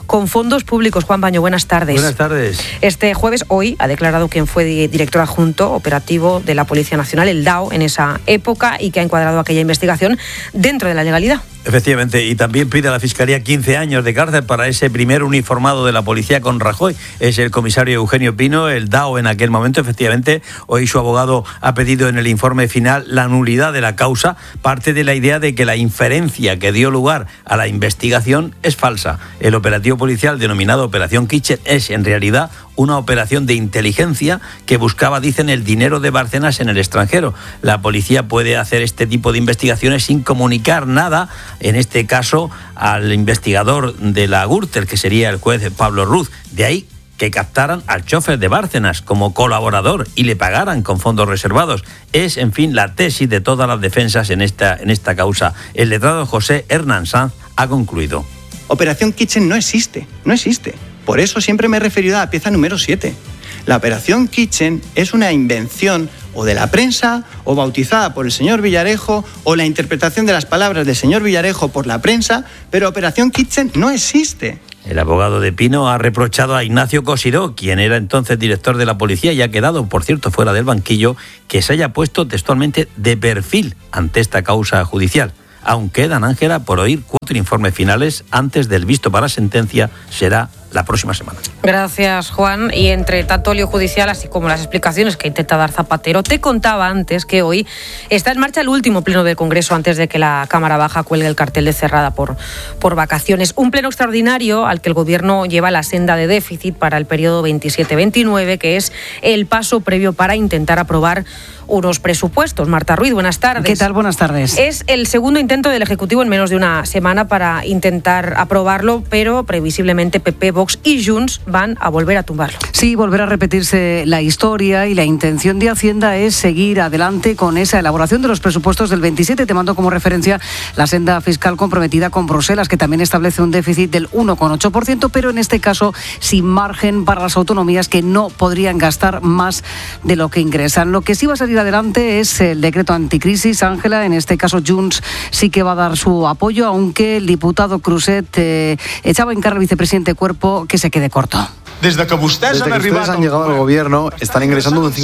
con fondos públicos. Juan Baño, buenas tardes. Buenas tardes. Este jueves, hoy, ha declarado quien fue director adjunto operativo de la Policía Nacional, el DAO, en esa época, y que ha encuadrado aquella investigación dentro de la legalidad. Efectivamente, y también pide a la Fiscalía 15 años de cárcel para ese primer uniformado de la policía con Rajoy. Es el comisario Eugenio Pino, el DAO en aquel momento. Efectivamente, hoy su abogado ha pedido en el informe final la nulidad de la causa. Parte de la idea de que la inferencia que dio lugar a la investigación es falsa. El operativo policial denominado Operación Kitchen es en realidad una operación de inteligencia que buscaba, dicen, el dinero de Bárcenas en el extranjero. La policía puede hacer este tipo de investigaciones sin comunicar nada, en este caso, al investigador de la Gürtel, que sería el juez Pablo Ruz. De ahí que captaran al chofer de Bárcenas como colaborador y le pagaran con fondos reservados. Es, en fin, la tesis de todas las defensas en esta causa. El letrado José Hernán Sanz ha concluido. Operación Kitchen no existe. Por eso siempre me he referido a la pieza número 7. La Operación Kitchen es una invención o de la prensa o bautizada por el señor Villarejo o la interpretación de las palabras del señor Villarejo por la prensa, pero Operación Kitchen no existe. El abogado de Pino ha reprochado a Ignacio Cosidó, quien era entonces director de la policía y ha quedado, por cierto, fuera del banquillo, que se haya puesto textualmente de perfil ante esta causa judicial. Aún quedan, Ángela, por oír 4 informes finales antes del visto para sentencia. Será la próxima semana. Gracias, Juan. Y entre tanto lío judicial, así como las explicaciones que intenta dar Zapatero, te contaba antes que hoy está en marcha el último pleno del Congreso antes de que la Cámara Baja cuelgue el cartel de cerrada por vacaciones. Un pleno extraordinario al que el Gobierno lleva la senda de déficit para el periodo 27-29, que es el paso previo para intentar aprobar unos presupuestos. Marta Ruiz, buenas tardes. ¿Qué tal? Buenas tardes. Es el segundo intento del Ejecutivo en menos de una semana para intentar aprobarlo, pero previsiblemente PP, Vox y Junts van a volver a tumbarlo. Sí, volver a repetirse la historia, y la intención de Hacienda es seguir adelante con esa elaboración de los presupuestos del 27. Te mando como referencia la senda fiscal comprometida con Bruselas, que también establece un déficit del 1,8%, pero en este caso sin margen para las autonomías, que no podrían gastar más de lo que ingresan. Lo que sí va a salir adelante es el decreto anticrisis, Ángela. En este caso Junts sí que va a dar su apoyo, aunque el diputado Cruzet echaba en cara al vicepresidente Cuerpo que se quede corto. Desde que ustedes han llegado al gobierno, están ingresando un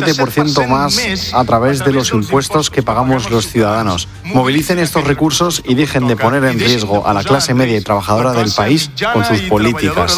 57% más a través de los impuestos que pagamos los ciudadanos. Movilicen estos recursos y dejen de poner en riesgo a la clase media y trabajadora del país con sus políticas.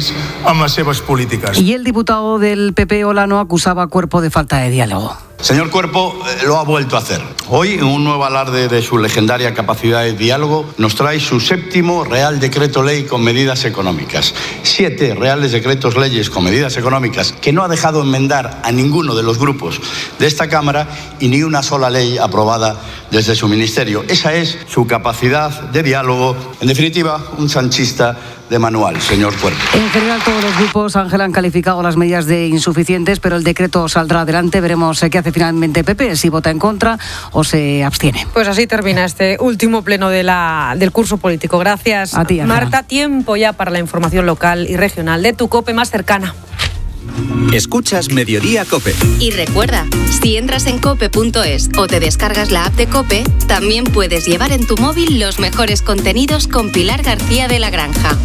Y el diputado del PP, Olano, acusaba a Cuerpo de falta de diálogo. Señor Cuerpo, lo ha vuelto a hacer. Hoy, en un nuevo alarde de su legendaria capacidad de diálogo, nos trae su 7º Real Decreto Ley con medidas económicas. 7 Reales Decretos Leyes con medidas económicas que no ha dejado enmendar a ninguno de los grupos de esta Cámara y ni una sola ley aprobada desde su ministerio. Esa es su capacidad de diálogo. En definitiva, un sanchista de manual, señor Cuerpo. En general, todos los grupos, Ángela, han calificado las medidas de insuficientes, pero el decreto saldrá adelante. Veremos qué hace finalmente PP, si vota en contra o se abstiene. Pues así termina este último pleno del curso político. Gracias a ti, Ángela. Marta. Tiempo ya para la información local y regional de tu COPE más cercana. Escuchas Mediodía COPE. Y recuerda, si entras en cope.es o te descargas la app de COPE, también puedes llevar en tu móvil los mejores contenidos con Pilar García de la Granja.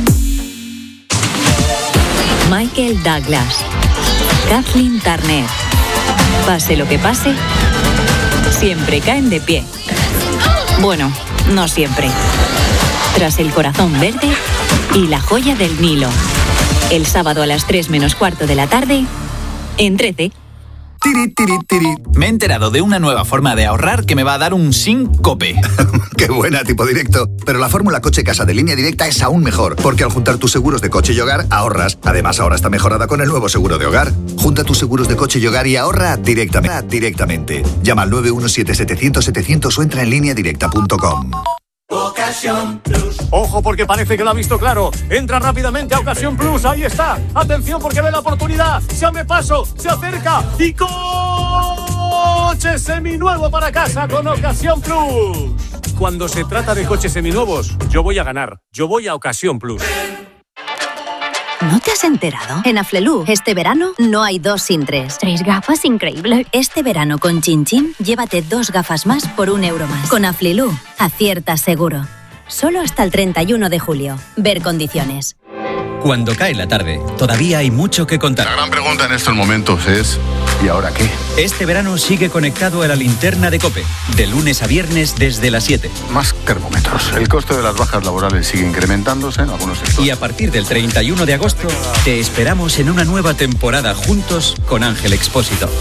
Michael Douglas, Kathleen Turner. Pase lo que pase, siempre caen de pie. Bueno, no siempre. Tras El corazón verde y La joya del Nilo. El sábado a las 3 menos cuarto de la tarde, en 13. Me he enterado de una nueva forma de ahorrar que me va a dar un SINCOPE. ¡Qué buena, tipo directo! Pero la fórmula Coche Casa de Línea Directa es aún mejor, porque al juntar tus seguros de coche y hogar, ahorras. Además, ahora está mejorada con el nuevo seguro de hogar. Junta tus seguros de coche y hogar y ahorra directamente. Llama al 917-700-700 o entra en lineadirecta.com. Ocasión Plus. Ojo, porque parece que lo ha visto claro. Entra rápidamente a Ocasión Plus. Ahí está. Atención, porque ve la oportunidad. Se abre paso, se acerca y coche seminuevo para casa con Ocasión Plus. Cuando se trata de coches seminuevos, yo voy a ganar. Yo voy a Ocasión Plus. ¿No te has enterado? En Aflelu, este verano no hay 2 sin 3. 3 gafas, increíble. Este verano con Chin Chin, llévate 2 gafas más por €1 más. Con Aflelu, aciertas seguro. Solo hasta el 31 de julio. Ver condiciones. Cuando cae la tarde, todavía hay mucho que contar. La gran pregunta en estos momentos es ¿y ahora qué? Este verano sigue conectado a la linterna de COPE, de lunes a viernes desde las 7. Más termómetros. El coste de las bajas laborales sigue incrementándose en algunos sectores. Y a partir del 31 de agosto, te esperamos en una nueva temporada juntos con Ángel Expósito.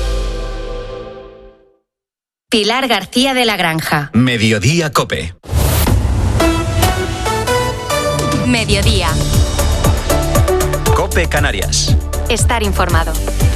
Pilar García de la Granja. Mediodía COPE. Mediodía. COPE Canarias. Estar informado.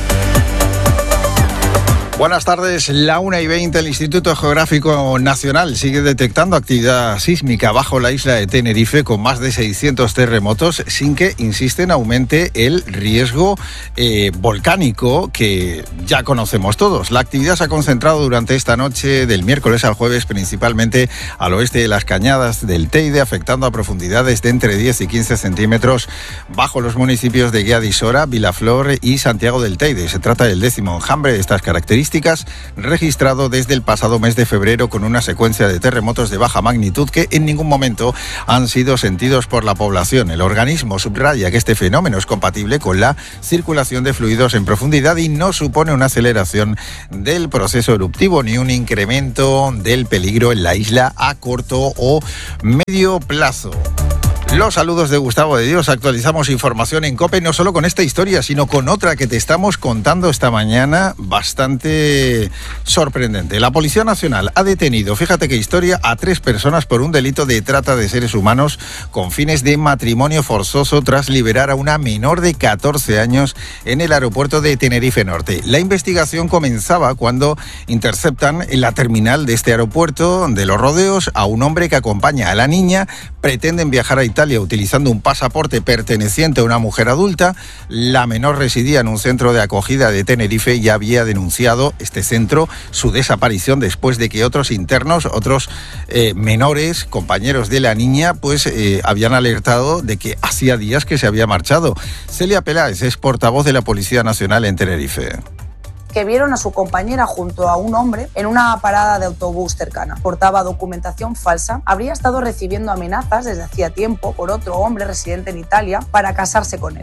Buenas tardes, la 1:20. El Instituto Geográfico Nacional sigue detectando actividad sísmica bajo la isla de Tenerife con más de 600 terremotos, sin que, insisten, aumente el riesgo volcánico que ya conocemos todos. La actividad se ha concentrado durante esta noche del miércoles al jueves, principalmente al oeste de las cañadas del Teide, afectando a profundidades de entre 10 y 15 centímetros bajo los municipios de Guiadisora, Vilaflor y Santiago del Teide. Se trata del 10º enjambre de estas características registrado desde el pasado mes de febrero, con una secuencia de terremotos de baja magnitud que en ningún momento han sido sentidos por la población. El organismo subraya que este fenómeno es compatible con la circulación de fluidos en profundidad y no supone una aceleración del proceso eruptivo ni un incremento del peligro en la isla a corto o medio plazo. Los saludos de Gustavo de Dios. Actualizamos información en COPE, no solo con esta historia, sino con otra que te estamos contando esta mañana, bastante sorprendente. La Policía Nacional ha detenido, fíjate qué historia, a 3 personas por un delito de trata de seres humanos con fines de matrimonio forzoso tras liberar a una menor de 14 años en el aeropuerto de Tenerife Norte. La investigación comenzaba cuando interceptan en la terminal de este aeropuerto de Los Rodeos a un hombre que acompaña a la niña. Pretenden viajar a Italia utilizando un pasaporte perteneciente a una mujer adulta. La menor residía en un centro de acogida de Tenerife y había denunciado este centro su desaparición después de que otros internos, otros menores, compañeros de la niña, habían alertado de que hacía días que se había marchado. Celia Peláez es portavoz de la Policía Nacional en Tenerife. Que vieron a su compañera junto a un hombre en una parada de autobús cercana. Portaba documentación falsa, habría estado recibiendo amenazas desde hacía tiempo por otro hombre residente en Italia para casarse con él.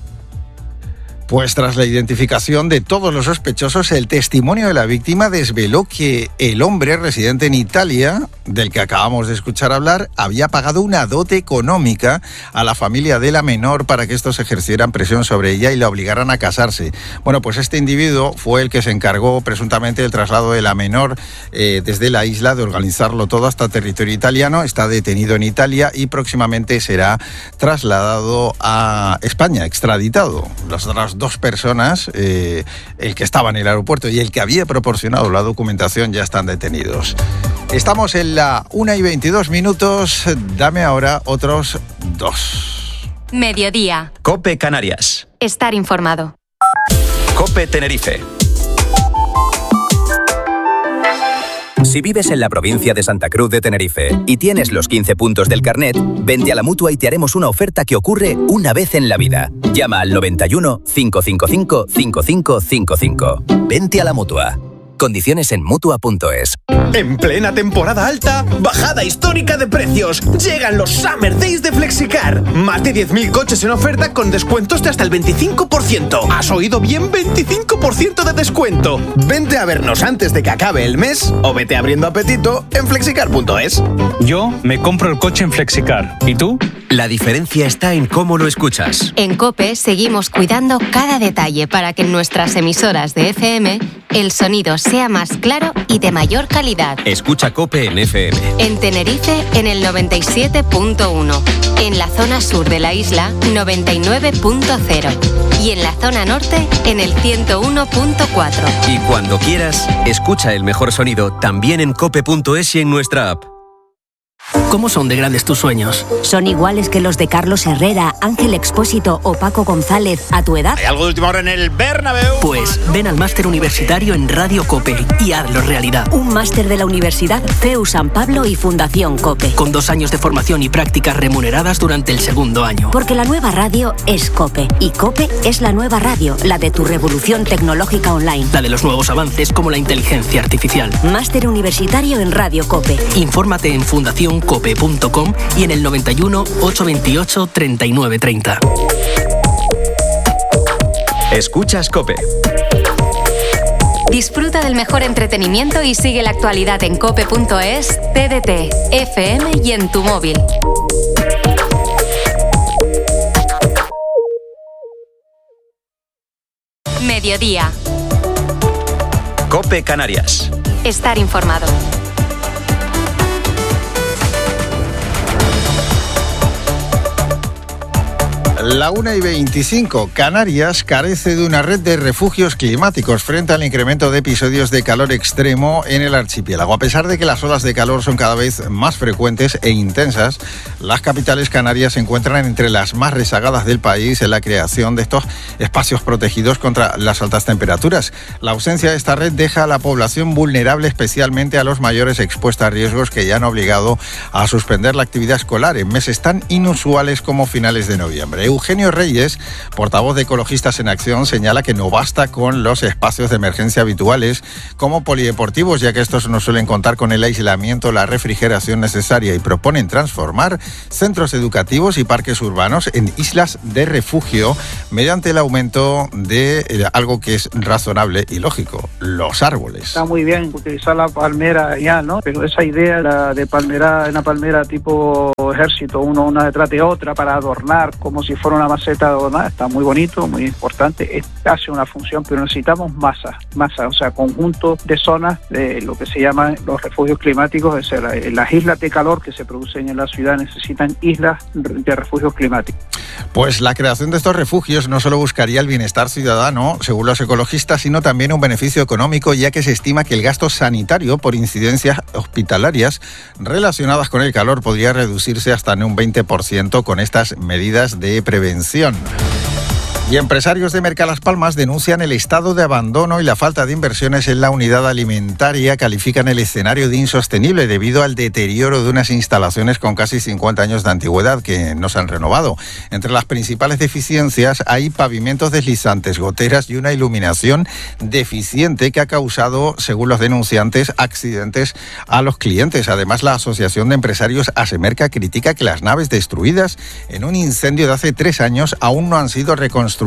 Pues tras la identificación de todos los sospechosos, el testimonio de la víctima desveló que el hombre residente en Italia, del que acabamos de escuchar hablar, había pagado una dote económica a la familia de la menor para que estos ejercieran presión sobre ella y la obligaran a casarse. Bueno, pues este individuo fue el que se encargó presuntamente del traslado de la menor desde la isla, de organizarlo todo hasta territorio italiano. Está detenido en Italia y próximamente será trasladado a España, extraditado. Las otras 2 personas, el que estaba en el aeropuerto y el que había proporcionado la documentación, ya están detenidos. Estamos en la 1:22. Dame ahora otros 2. Mediodía. COPE Canarias. Estar informado. COPE Tenerife. Si vives en la provincia de Santa Cruz de Tenerife y tienes los 15 puntos del carnet, vente a la Mutua y te haremos una oferta que ocurre una vez en la vida. Llama al 91 555 5555. Vente a la Mutua. Condiciones en Mutua.es. En plena temporada alta, bajada histórica de precios. Llegan los Summer Days de Flexicar. Más de 10.000 coches en oferta con descuentos de hasta el 25%. ¿Has oído bien? 25% de descuento. Vente a vernos antes de que acabe el mes o vete abriendo apetito en flexicar.es. Yo me compro el coche en Flexicar. ¿Y tú? La diferencia está en cómo lo escuchas. En COPE seguimos cuidando cada detalle para que en nuestras emisoras de FM el sonido sea más claro y de mayor calidad. Escucha COPE en FM. En Tenerife, en el 97.1. En la zona sur de la isla, 99.0. Y en la zona norte, en el 101.4. Y cuando quieras, escucha el mejor sonido también en cope.es y en nuestra app. ¿Cómo son de grandes tus sueños? ¿Son iguales que los de Carlos Herrera, Ángel Expósito o Paco González a tu edad? ¿Hay algo de última hora en el Bernabéu? Pues ven al máster universitario en Radio COPE y hazlo realidad. Un máster de la Universidad CEU San Pablo y Fundación COPE. Con 2 años de formación y prácticas remuneradas durante el 2º año. Porque la nueva radio es COPE. Y COPE es la nueva radio, la de tu revolución tecnológica online. La de los nuevos avances como la inteligencia artificial. Máster universitario en Radio COPE. Infórmate en fundacioncope.es. cope.com y en el 91 828 3930. Escuchas COPE. Disfruta del mejor entretenimiento y sigue la actualidad en cope.es, TDT, FM y en tu móvil. Mediodía. COPE Canarias. Estar informado. La 1:25. Canarias carece de una red de refugios climáticos frente al incremento de episodios de calor extremo en el archipiélago. A pesar de que las olas de calor son cada vez más frecuentes e intensas, las capitales canarias se encuentran entre las más rezagadas del país en la creación de estos espacios protegidos contra las altas temperaturas. La ausencia de esta red deja a la población vulnerable, especialmente a los mayores expuestos a riesgos que ya han obligado a suspender la actividad escolar en meses tan inusuales como finales de noviembre. Eugenio Reyes, portavoz de Ecologistas en Acción, señala que no basta con los espacios de emergencia habituales como polideportivos, ya que estos no suelen contar con el aislamiento, la refrigeración necesaria, y proponen transformar centros educativos y parques urbanos en islas de refugio mediante el aumento de algo que es razonable y lógico: los árboles. Está muy bien utilizar la palmera ya, ¿no? Pero esa idea de palmera, una palmera tipo ejército, una detrás de otra para adornar como si fuera una maceta adornada, está muy bonito, muy importante, hace una función, pero necesitamos masa, o sea, conjunto de zonas de lo que se llaman los refugios climáticos, es decir, las islas de calor que se producen en la ciudad necesitan islas de refugios climáticos. Pues la creación de estos refugios no solo buscaría el bienestar ciudadano, según los ecologistas, sino también un beneficio económico, ya que se estima que el gasto sanitario por incidencias hospitalarias relacionadas con el calor podría reducirse hasta en un 20% con estas medidas de prevención. Y empresarios de Mercalas Palmas denuncian el estado de abandono y la falta de inversiones en la unidad alimentaria. Califican el escenario de insostenible debido al deterioro de unas instalaciones con casi 50 años de antigüedad que no se han renovado. Entre las principales deficiencias hay pavimentos deslizantes, goteras y una iluminación deficiente que ha causado, según los denunciantes, accidentes a los clientes. Además, la Asociación de Empresarios Asemerca critica que las naves destruidas en un incendio de hace 3 años aún no han sido reconstruidas.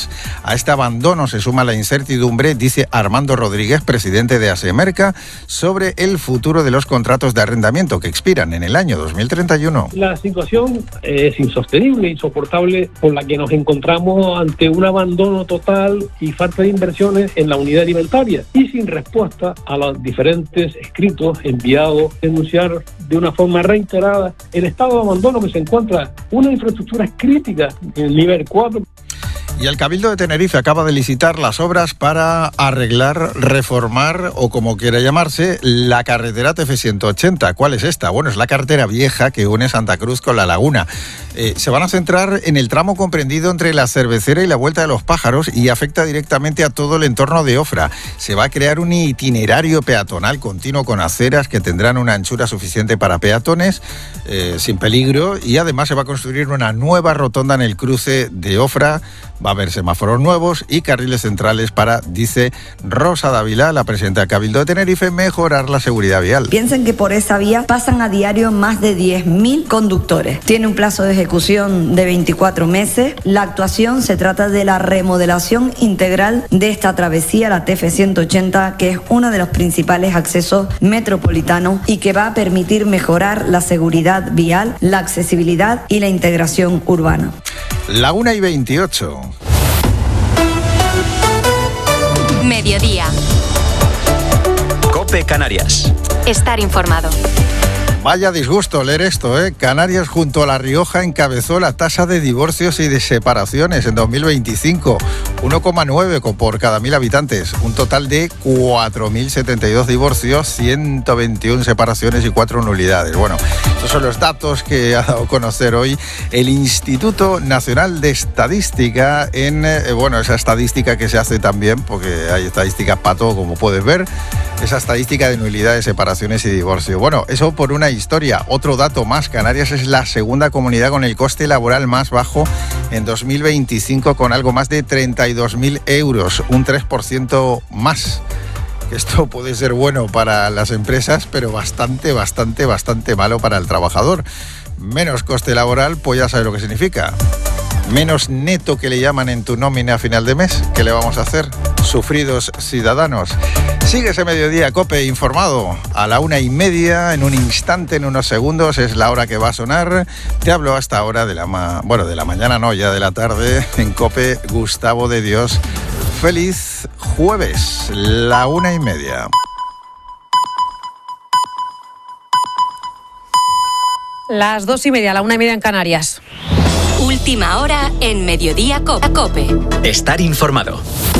A este abandono se suma la incertidumbre, dice Armando Rodríguez, presidente de Asemerca, sobre el futuro de los contratos de arrendamiento que expiran en el año 2031. La situación es insostenible, insoportable, por la que nos encontramos ante un abandono total y falta de inversiones en la unidad alimentaria y sin respuesta a los diferentes escritos enviados, denunciar de una forma reiterada el estado de abandono que se encuentra una infraestructura crítica en el nivel 4. Y el Cabildo de Tenerife acaba de licitar las obras para arreglar, reformar o como quiera llamarse, la carretera TF180. ¿Cuál es esta? Bueno, es la carretera vieja que une Santa Cruz con La Laguna. Se van a centrar en el tramo comprendido entre la Cervecera y la Vuelta de los Pájaros y afecta directamente a todo el entorno de Ofra. Se va a crear un itinerario peatonal continuo con aceras que tendrán una anchura suficiente para peatones, sin peligro, y además se va a construir una nueva rotonda en el cruce de Ofra. Va a haber semáforos nuevos y carriles centrales para, dice Rosa Dávila, la presidenta del Cabildo de Tenerife, mejorar la seguridad vial. Piensen que por esa vía pasan a diario más de 10.000 conductores. Tiene un plazo de ejecución de 24 meses. La actuación se trata de la remodelación integral de esta travesía, la TF180, que es uno de los principales accesos metropolitanos y que va a permitir mejorar la seguridad vial, la accesibilidad y la integración urbana. La 1:28. Mediodía. COPE Canarias. Estar informado. Vaya disgusto leer esto, ¿eh? Canarias junto a La Rioja encabezó la tasa de divorcios y de separaciones en 2025. 1,9 por cada 1.000 habitantes. Un total de 4.072 divorcios, 121 separaciones y 4 nulidades. Bueno, estos son los datos que ha dado a conocer hoy el Instituto Nacional de Estadística en, esa estadística que se hace también, porque hay estadísticas para todo, como puedes ver, esa estadística de nulidades, separaciones y divorcio. Bueno, eso por una historia. Otro dato más, Canarias es la segunda comunidad con el coste laboral más bajo en 2025, con algo más de 32.000 euros, un 3% más. que esto puede ser bueno para las empresas, pero bastante malo para el trabajador. Menos coste laboral, pues ya sabes lo que significa. Menos neto, que le llaman en tu nómina a final de mes. ¿Qué le vamos a hacer? Sufridos ciudadanos. Sigue ese Mediodía COPE informado a la 1:30, en un instante, en unos segundos, es la hora que va a sonar. Te hablo hasta ahora de la mañana, no, ya de la tarde, en COPE, Gustavo de Dios. Feliz jueves, la 1:30. Las 2:30, la 1:30 en Canarias. Última hora en Mediodía COPE. Estar informado.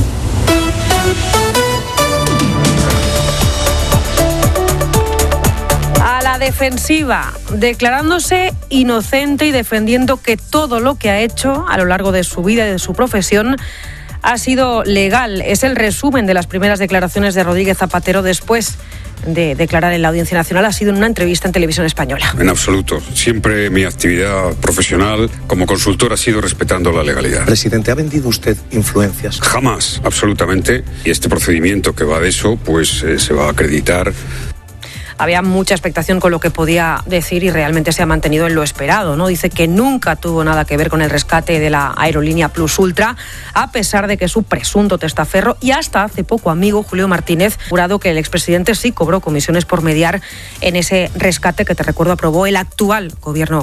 A la defensiva, declarándose inocente y defendiendo que todo lo que ha hecho a lo largo de su vida y de su profesión ha sido legal. Es el resumen de las primeras declaraciones de Rodríguez Zapatero después de declarar en la Audiencia Nacional. Ha sido en una entrevista en Televisión Española. En absoluto. Siempre mi actividad profesional como consultor ha sido respetando la legalidad. Presidente, ¿ha vendido usted influencias? Jamás, absolutamente. Y este procedimiento que va de eso, pues se va a acreditar. Había mucha expectación con lo que podía decir y realmente se ha mantenido en lo esperado, ¿no? Dice que nunca tuvo nada que ver con el rescate de la aerolínea Plus Ultra, a pesar de que su presunto testaferro y hasta hace poco amigo Julio Martínez ha jurado que el expresidente sí cobró comisiones por mediar en ese rescate que, te recuerdo, aprobó el actual gobierno